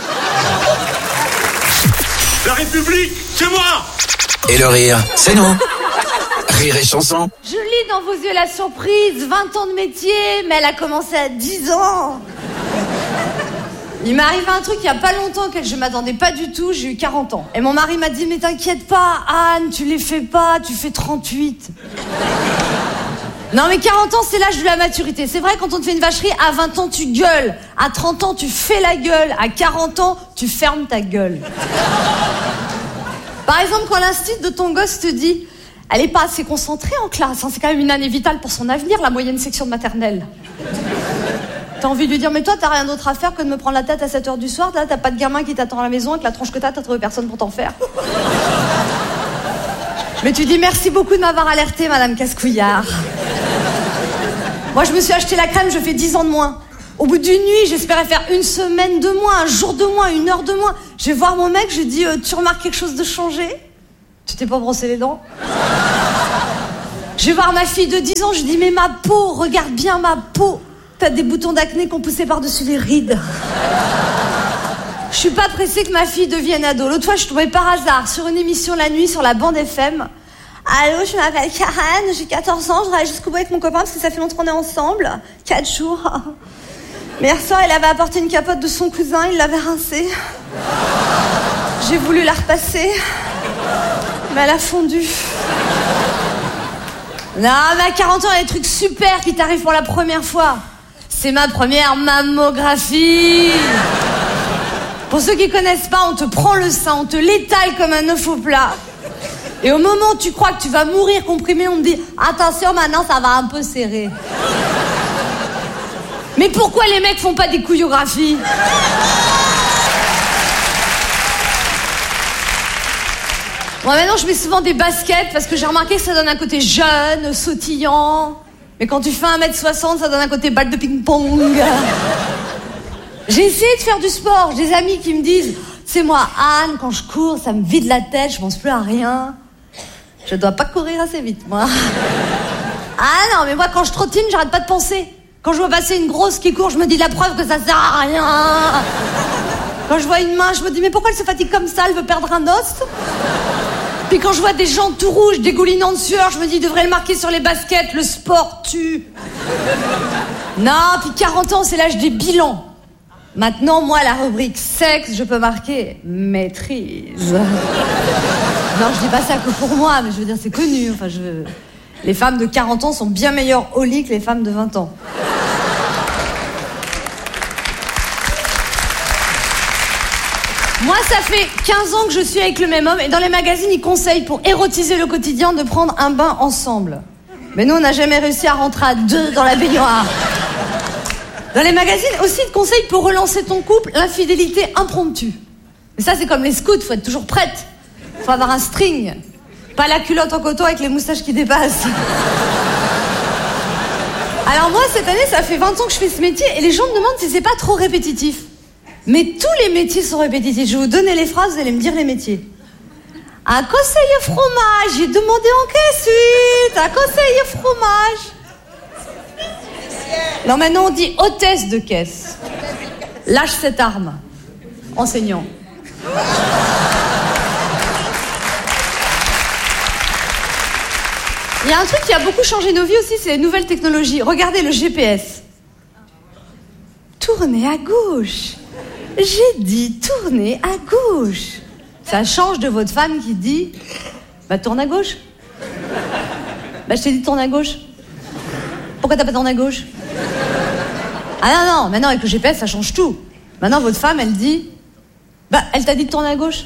La République, c'est moi! Et le rire, c'est nous. Rire et chanson. Je lis dans vos yeux la surprise, 20 ans de métier, mais elle a commencé à 10 ans. Il m'est arrivé un truc il y a pas longtemps auquel je m'attendais pas du tout, j'ai eu 40 ans. Et mon mari m'a dit, mais t'inquiète pas, Anne, tu les fais pas, tu fais 38. Non mais 40 ans, c'est l'âge de la maturité. C'est vrai, quand on te fait une vacherie, à 20 ans, tu gueules. À 30 ans, tu fais la gueule. À 40 ans, tu fermes ta gueule. Par exemple, quand l'instit de ton gosse te dit, elle est pas assez concentrée en classe, hein, c'est quand même une année vitale pour son avenir, la moyenne section de maternelle. T'as envie de lui dire, mais toi, t'as rien d'autre à faire que de me prendre la tête à 7h du soir. Là, t'as pas de gamin qui t'attend à la maison, avec la tronche que t'as trouvé personne pour t'en faire. Mais tu dis, merci beaucoup de m'avoir alerté, madame Cascouillard. Moi, je me suis acheté la crème, je fais 10 ans de moins. Au bout d'une nuit, j'espérais faire 1 semaine de moins, 1 jour de moins, 1 heure de moins. Je vais voir mon mec, je lui dis, tu remarques quelque chose de changé? Tu t'es pas brossé les dents? Je vais voir ma fille de 10 ans, je lui dis, mais ma peau, regarde bien ma peau. T'as des boutons d'acné qui ont poussé par-dessus les rides. Je suis pas pressée que ma fille devienne ado. L'autre fois, je suis tombée par hasard sur une émission la nuit sur la bande FM. Allô, je m'appelle Karen, j'ai 14 ans, je travaille jusqu'au bout avec mon copain parce que ça fait longtemps qu'on est ensemble. 4 jours. Mais hier soir, il avait apporté une capote de son cousin, il l'avait rincée. J'ai voulu la repasser, mais elle a fondu. Non, mais à 40 ans, il y a des trucs super qui t'arrivent pour la première fois. C'est ma première mammographie. Pour ceux qui connaissent pas, on te prend le sein, on te l'étale comme un œuf au plat. Et au moment où tu crois que tu vas mourir comprimé, on te dit « Attention, maintenant, ça va un peu serrer. » Mais pourquoi les mecs font pas des couillographies ? Moi, maintenant, je mets souvent des baskets parce que j'ai remarqué que ça donne un côté jeune, sautillant. Mais quand tu fais 1m60, ça donne un côté balle de ping-pong. J'ai essayé de faire du sport. J'ai des amis qui me disent « C'est moi, Anne, quand je cours, ça me vide la tête, je pense plus à rien. » Je dois pas courir assez vite, moi. Ah non, mais moi, quand je trottine, j'arrête pas de penser. Quand je vois passer une grosse qui court, je me dis la preuve que ça sert à rien. Quand je vois une main, je me dis mais pourquoi elle se fatigue comme ça, elle veut perdre un os. Puis quand je vois des gens tout rouges, dégoulinants de sueur, je me dis ils devraient le marquer sur les baskets, le sport tue. Non, puis 40 ans, c'est l'âge des bilans. Maintenant, moi, la rubrique sexe, je peux marquer maîtrise. Non, je dis pas ça que pour moi, mais je veux dire, c'est connu. Enfin, les femmes de 40 ans sont bien meilleures au lit que les femmes de 20 ans. Moi, ça fait 15 ans que je suis avec le même homme et dans les magazines, ils conseillent pour érotiser le quotidien de prendre un bain ensemble. Mais nous, on n'a jamais réussi à rentrer à 2 dans la baignoire. Dans les magazines aussi, ils te conseillent pour relancer ton couple, l'infidélité impromptue. Mais ça, c'est comme les scouts, faut être toujours prête. Faut avoir un string. Pas la culotte en coton avec les moustaches qui dépassent. Alors moi, cette année, ça fait 20 ans que je fais ce métier et les gens me demandent si c'est pas trop répétitif. Mais tous les métiers sont répétitifs. Je vais vous donner les phrases, vous allez me dire les métiers. Un conseiller fromage, j'ai demandé en quelle suite. Un conseiller fromage. Non, maintenant on dit hôtesse de caisse. Lâche cette arme. Enseignant. Il y a un truc qui a beaucoup changé nos vies aussi, c'est les nouvelles technologies. Regardez le GPS. Tournez à gauche. J'ai dit tournez à gauche. Ça change de votre femme qui dit bah tourne à gauche. Bah je t'ai dit tourne à gauche. Pourquoi t'as pas tourné à gauche? Ah non, maintenant avec le GPS ça change tout. Maintenant votre femme elle dit bah elle t'a dit de tourner à gauche.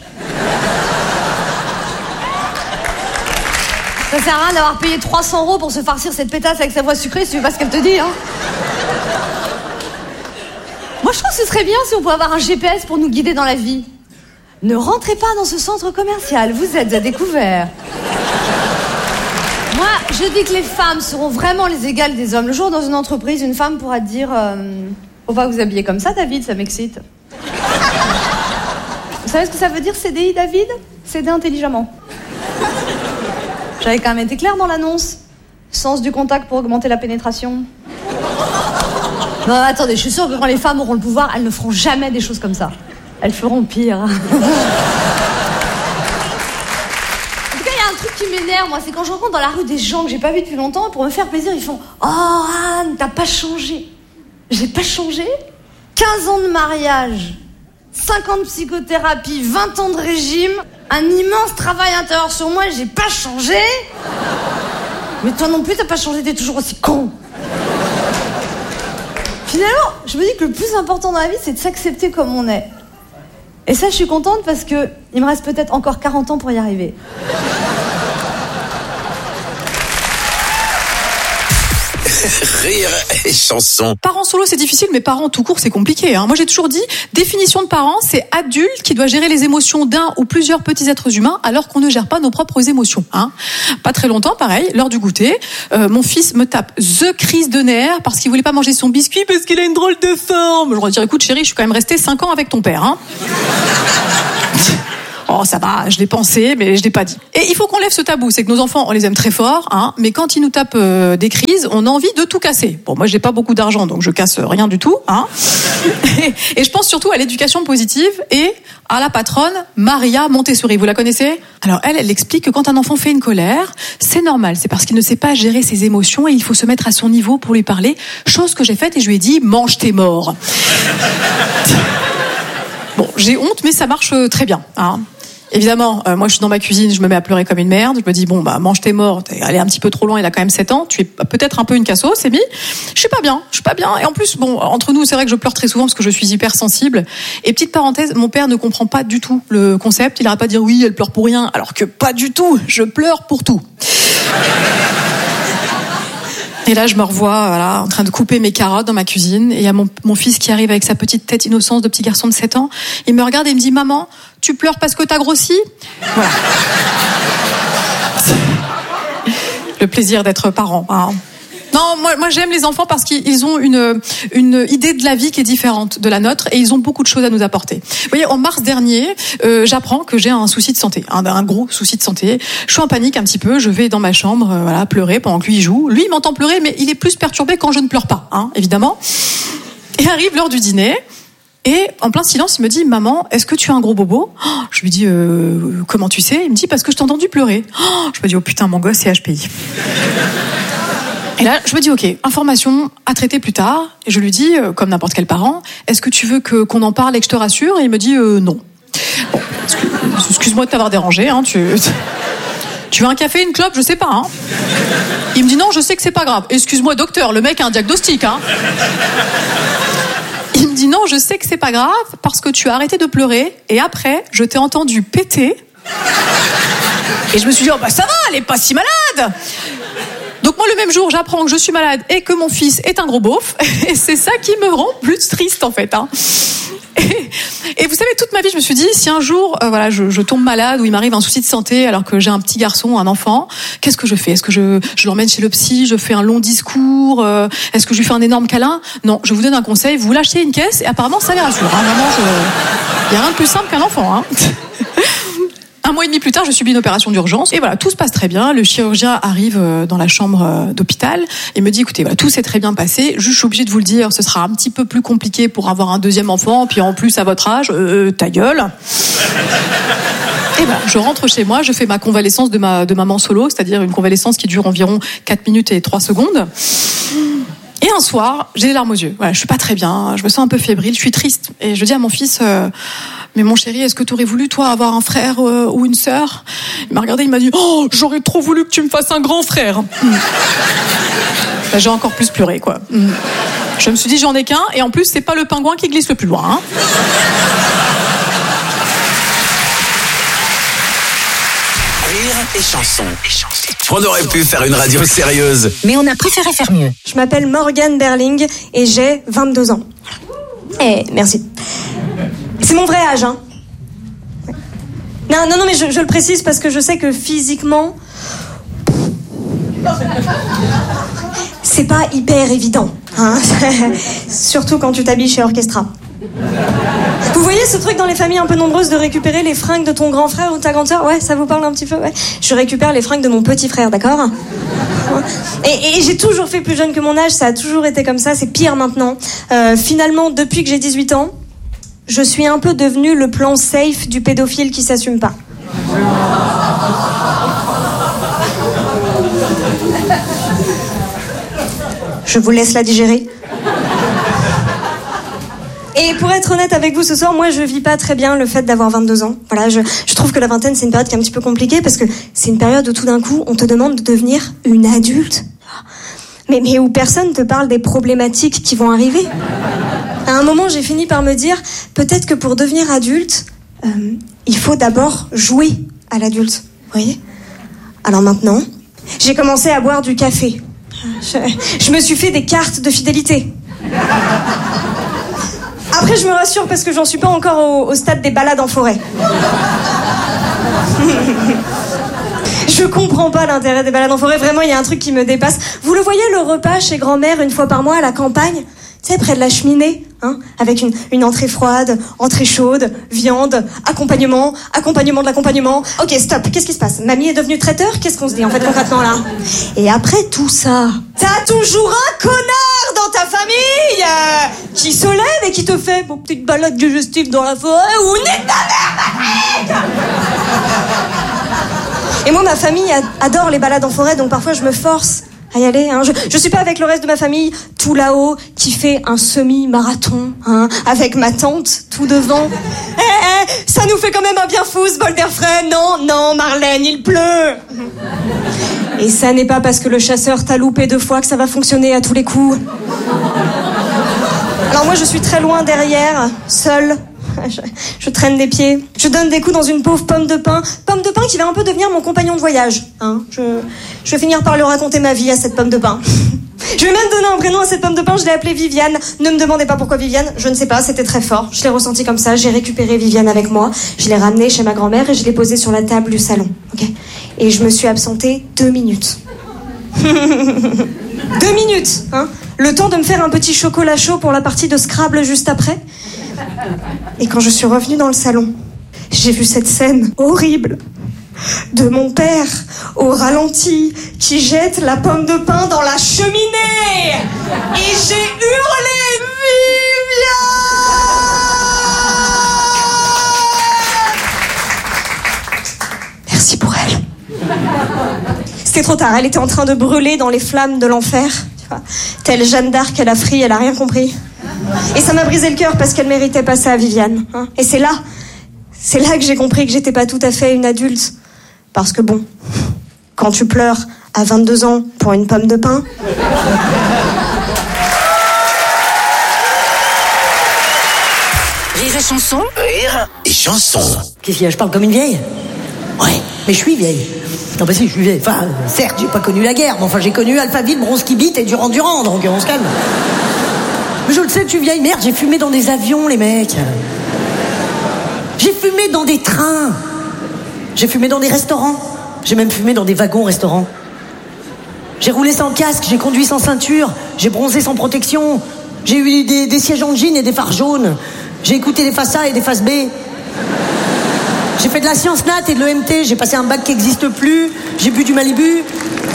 Ça sert à rien d'avoir payé 300 € pour se farcir cette pétasse avec sa voix sucrée si tu veux pas ce qu'elle te dit, hein. Moi, je trouve que ce serait bien si on pouvait avoir un GPS pour nous guider dans la vie. Ne rentrez pas dans ce centre commercial, vous êtes à découvert. Moi, je dis que les femmes seront vraiment les égales des hommes. Le jour, dans une entreprise, une femme pourra dire faut pas vous habiller comme ça, David, ça m'excite. Vous savez ce que ça veut dire, CDI, David? Céder intelligemment. J'avais quand même été claire dans l'annonce. Sens du contact pour augmenter la pénétration. Non, attendez, je suis sûre que quand les femmes auront le pouvoir, elles ne feront jamais des choses comme ça. Elles feront pire. En tout cas, il y a un truc qui m'énerve, moi, c'est quand je rencontre dans la rue des gens que j'ai pas vus depuis longtemps, pour me faire plaisir, ils font « Oh, Anne, t'as pas changé. » J'ai pas changé. 15 ans de mariage, 50 psychothérapies, 20 ans de régime, un immense travail intérieur sur moi, j'ai pas changé. Mais toi non plus, t'as pas changé, t'es toujours aussi con. Finalement, je me dis que le plus important dans la vie, c'est de s'accepter comme on est. Et ça, je suis contente parce que il me reste peut-être encore 40 ans pour y arriver. Rire et chanson. Parents solo, c'est difficile, mais parents tout court, c'est compliqué. Moi, j'ai toujours dit, définition de parent, c'est adulte qui doit gérer les émotions d'un ou plusieurs petits êtres humains alors qu'on ne gère pas nos propres émotions. Pas très longtemps, pareil, l'heure du goûter, mon fils me tape the crise de nerfs parce qu'il voulait pas manger son biscuit parce qu'il a une drôle de forme. Je leur dis, écoute chérie, je suis quand même restée 5 ans avec ton père. Oh, ça va, je l'ai pensé, mais je l'ai pas dit. Et il faut qu'on lève ce tabou, c'est que nos enfants, on les aime très fort, hein, mais quand ils nous tapent des crises, on a envie de tout casser. Bon, moi, j'ai pas beaucoup d'argent, donc je casse rien du tout, hein. Et je pense surtout à l'éducation positive et à la patronne Maria Montessori. Vous la connaissez? Alors elle explique que quand un enfant fait une colère, c'est normal, c'est parce qu'il ne sait pas gérer ses émotions et il faut se mettre à son niveau pour lui parler. Chose que j'ai faite et je lui ai dit, mange tes morts. Bon, j'ai honte, mais ça marche très bien, hein. Évidemment, moi je suis dans ma cuisine, je me mets à pleurer comme une merde. Je me dis, bon, bah, mange tes morts, t'es allé un petit peu trop loin, il a quand même 7 ans, tu es peut-être un peu une cassos, c'est mis. Je suis pas bien. Et en plus, bon, entre nous, c'est vrai que je pleure très souvent parce que je suis hypersensible. Et petite parenthèse, mon père ne comprend pas du tout le concept. Il arrête pas de dire, oui, elle pleure pour rien, alors que pas du tout, je pleure pour tout. Et là, je me revois, voilà, en train de couper mes carottes dans ma cuisine. Et il y a mon fils qui arrive avec sa petite tête innocente de petit garçon de 7 ans. Il me regarde et il me dit, maman, tu pleures parce que t'as grossi? Voilà. Le plaisir d'être parent, hein. Non, moi j'aime les enfants parce qu'ils ont une idée de la vie qui est différente de la nôtre et ils ont beaucoup de choses à nous apporter. Vous voyez, en mars dernier, j'apprends que j'ai un souci de santé, un gros souci de santé. Je suis en panique un petit peu, je vais dans ma chambre, voilà, pleurer pendant que lui il joue. Lui, il m'entend pleurer, mais il est plus perturbé quand je ne pleure pas, hein, évidemment. Et arrive l'heure du dîner. Et en plein silence, il me dit, maman, est-ce que tu as un gros bobo? Je lui dis, comment tu sais? Il me dit, parce que je t'ai entendu pleurer. Je me dis, oh putain, mon gosse, c'est HPI. Et là, je me dis, ok, information à traiter plus tard. Et je lui dis, comme n'importe quel parent, est-ce que tu veux qu'on en parle et que je te rassure? Et il me dit, non. Bon, excuse-moi de t'avoir dérangé, hein, tu veux un café, une clope, je sais pas, hein. Il me dit, non, je sais que c'est pas grave. Excuse-moi, docteur, le mec a un diagnostic, hein. Il me dit, non, je sais que c'est pas grave parce que tu as arrêté de pleurer et après, je t'ai entendu péter. Et je me suis dit, oh bah ça va, elle est pas si malade. Donc moi, le même jour, j'apprends que je suis malade et que mon fils est un gros beauf. Et c'est ça qui me rend plus triste, en fait, hein. Et vous savez, toute ma vie, je me suis dit, si un jour, voilà, je tombe malade ou il m'arrive un souci de santé alors que j'ai un petit garçon, un enfant, qu'est-ce que je fais? Est-ce que je l'emmène chez le psy? Je fais un long discours? Est-ce que je lui fais un énorme câlin? Non, je vous donne un conseil, vous l'achetez une caisse et apparemment ça les rassure, hein. Vraiment, il y a rien de plus simple qu'un enfant, hein. 1 mois et demi plus tard, je subis une opération d'urgence. Et voilà, tout se passe très bien. Le chirurgien arrive dans la chambre d'hôpital et me dit, écoutez, voilà, tout s'est très bien passé. Juste, je suis obligée de vous le dire, ce sera un petit peu plus compliqué pour avoir un deuxième enfant. Puis en plus, à votre âge, ta gueule. Et voilà, je rentre chez moi, je fais ma convalescence de maman solo, c'est-à-dire une convalescence qui dure environ 4 minutes et 3 secondes. Et un soir, j'ai les larmes aux yeux. Voilà, je suis pas très bien, je me sens un peu fébrile, je suis triste. Et je dis à mon fils, mais mon chéri, est-ce que tu aurais voulu, toi, avoir un frère ou une sœur? Il m'a regardé, il m'a dit, oh, j'aurais trop voulu que tu me fasses un grand frère. J'ai encore plus pleuré, quoi. Je me suis dit, j'en ai qu'un, et en plus, c'est pas le pingouin qui glisse le plus loin, hein. Rire et chanson. On aurait pu faire une radio sérieuse, mais on a préféré faire mieux. Je m'appelle Morgane Berling et j'ai 22 ans. Eh, merci. C'est mon vrai âge, hein. Non, mais je le précise parce que je sais que physiquement, c'est pas hyper évident, hein. Surtout quand tu t'habilles chez Orchestra. Vous voyez ce truc dans les familles un peu nombreuses de récupérer les fringues de ton grand frère ou de ta grande sœur? Ouais, ça vous parle un petit peu? Ouais. Je récupère les fringues de mon petit frère, d'accord? Et j'ai toujours fait plus jeune que mon âge, ça a toujours été comme ça, c'est pire maintenant. Finalement, depuis que j'ai 18 ans, je suis un peu devenue le plan safe du pédophile qui s'assume pas. Je vous laisse la digérer. Et pour être honnête avec vous ce soir, moi je vis pas très bien le fait d'avoir 22 ans. Voilà, je trouve que la vingtaine c'est une période qui est un petit peu compliquée parce que c'est une période où tout d'un coup on te demande de devenir une adulte. Mais où personne te parle des problématiques qui vont arriver. À un moment j'ai fini par me dire, peut-être que pour devenir adulte, il faut d'abord jouer à l'adulte. Vous voyez ? Alors maintenant, j'ai commencé à boire du café. Je me suis fait des cartes de fidélité. Après, je me rassure parce que j'en suis pas encore au stade des balades en forêt. Je comprends pas l'intérêt des balades en forêt. Vraiment, il y a un truc qui me dépasse. Vous le voyez, le repas chez grand-mère une fois par mois à la campagne ? Tu sais, près de la cheminée, hein, avec une entrée froide, entrée chaude, viande, accompagnement de l'accompagnement. Ok, stop, qu'est-ce qui se passe? Mamie est devenue traiteur? Qu'est-ce qu'on se dit en fait concrètement là? Et après tout ça, t'as toujours un connard dans ta famille qui se lève et qui te fait bon, petite balade digestive dans la forêt ou nique ta mère, Patrick. Et moi, ma famille adore les balades en forêt, donc parfois je me force à y aller. Hein. Je suis pas avec le reste de ma famille tout là-haut qui fait un semi-marathon, hein, avec ma tante tout devant. Ça nous fait quand même un bien fou ce bol d'air frais. Non, Marlène, il pleut. Et ça n'est pas parce que le chasseur t'a loupé 2 fois que ça va fonctionner à tous les coups. Alors moi, je suis très loin derrière, seule. Je traîne des pieds. Je donne des coups dans une pauvre pomme de pin. Pomme de pin qui va un peu devenir mon compagnon de voyage. Hein. Je vais finir par lui raconter ma vie à cette pomme de pin. Je vais même donner un prénom à cette pomme de pin. Je l'ai appelée Viviane. Ne me demandez pas pourquoi Viviane. Je ne sais pas, c'était très fort. Je l'ai ressenti comme ça. J'ai récupéré Viviane avec moi. Je l'ai ramenée chez ma grand-mère et je l'ai posée sur la table du salon. Okay. Et je me suis absentée 2 minutes. 2 minutes, hein. Le temps de me faire un petit chocolat chaud pour la partie de Scrabble juste après. Et quand je suis revenue dans le salon, j'ai vu cette scène horrible de mon père au ralenti qui jette la pomme de pin dans la cheminée. Et j'ai hurlé Viviane. Merci pour elle. C'était trop tard, elle était en train de brûler dans les flammes de l'enfer. Tu vois, telle Jeanne d'Arc à la frie, elle a rien compris. Et ça m'a brisé le cœur parce qu'elle méritait pas ça, Viviane. Hein. Et c'est là que j'ai compris que j'étais pas tout à fait une adulte. Parce que bon, quand tu pleures à 22 ans pour une pomme de pin... Rire et chanson. Rire et chanson. Qu'est-ce qu'il y a, je parle comme une vieille? Ouais, mais je suis vieille. Non, bah si, je suis vieille. Enfin, certes, j'ai pas connu la guerre, mais enfin, j'ai connu Alphaville, Bronski-Beat et Durand-Durand, donc on se calme. Mais je le sais que je suis vieille, merde, j'ai fumé dans des avions, les mecs. J'ai fumé dans des trains. J'ai fumé dans des restaurants. J'ai même fumé dans des wagons-restaurants. J'ai roulé sans casque, j'ai conduit sans ceinture, j'ai bronzé sans protection. J'ai eu des sièges en jean et des phares jaunes. J'ai écouté des faces A et des faces B. J'ai fait de la science nat et de l'EMT. J'ai passé un bac qui n'existe plus. J'ai bu du Malibu.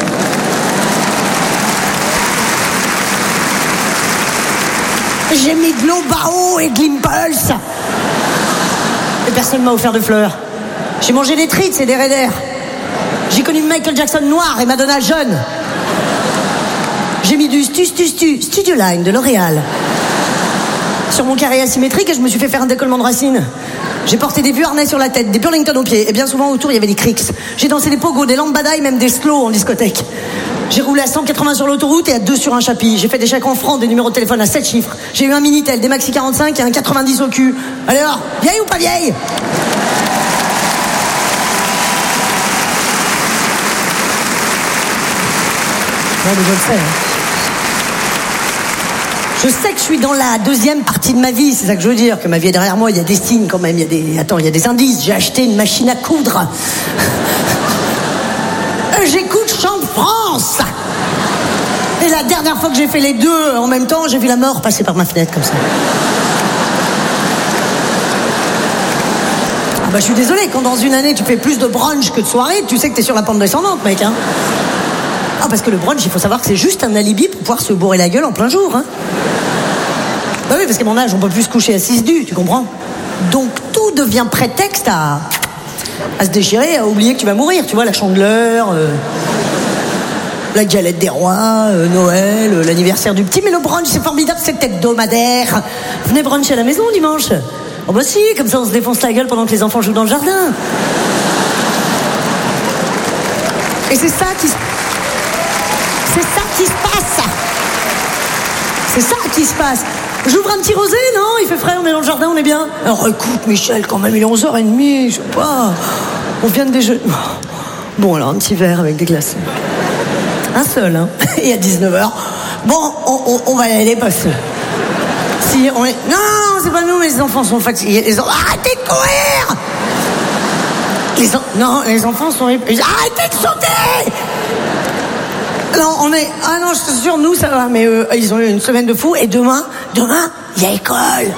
J'ai mis de l'eau Bao et de l'Impulse. Et personne m'a offert de fleurs. J'ai mangé des Tritz et des Raiders. J'ai connu Michael Jackson noir et Madonna jeune. J'ai mis du Studio Line de L'Oréal sur mon carré asymétrique et je me suis fait faire un décollement de racines. J'ai porté des vieux harnais sur la tête, des Burlington aux pieds et bien souvent autour il y avait des Cricks. J'ai dansé des pogos, des lambada et même des slow en discothèque. J'ai roulé à 180 sur l'autoroute et à 2 sur un chapitre. J'ai fait des chèques en francs, des numéros de téléphone à 7 chiffres. J'ai eu un Minitel, des Maxi 45 et un 90 au cul. Alors, vieille ou pas vieille? Non, mais je le sais. Je sais que je suis dans la deuxième partie de ma vie, c'est ça que je veux dire, que ma vie est derrière moi, il y a des signes quand même, il y a des indices. J'ai acheté une machine à coudre. J'écoute Chant de France. Et la dernière fois que j'ai fait les deux en même temps, j'ai vu la mort passer par ma fenêtre comme ça. Ah bah je suis désolé, quand dans une année tu fais plus de brunch que de soirée, tu sais que t'es sur la pente descendante, mec, hein. Ah, parce que le brunch, il faut savoir que c'est juste un alibi pour pouvoir se bourrer la gueule en plein jour, hein. Bah oui, parce qu'à mon âge, on peut plus se coucher à 6 du, tu comprends? Donc tout devient prétexte à se déchirer, à oublier que tu vas mourir, tu vois, la Chandeleur, la galette des rois, Noël, l'anniversaire du petit. Mais le brunch, c'est formidable, c'est hebdomadaire. Venez bruncher à la maison dimanche. Oh bah si, comme ça on se défonce la gueule pendant que les enfants jouent dans le jardin. Et c'est ça qui se passe. C'est ça qui se passe. J'ouvre un petit rosé, non? Il fait frais, on est dans le jardin, on est bien. Alors écoute, Michel, quand même, il est 11h30, je sais pas. On vient de déjeuner. Bon, alors un petit verre avec des glaçons. Un seul, hein. Et à 19h. Bon, on va y aller parce que... Si on est... Non, c'est pas nous, mais les enfants sont fatigués. Arrêtez de courir! Non, les enfants sont... Arrêtez de sauter! Non, ah non, je te jure, nous, ça va, mais ils ont eu une semaine de fou, et demain, il y a école. Rire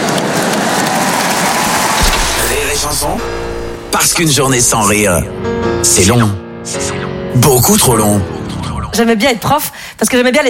et chanson, parce qu'une journée sans rire, c'est long. Beaucoup trop long. J'aimais bien être prof, parce que j'aimais bien les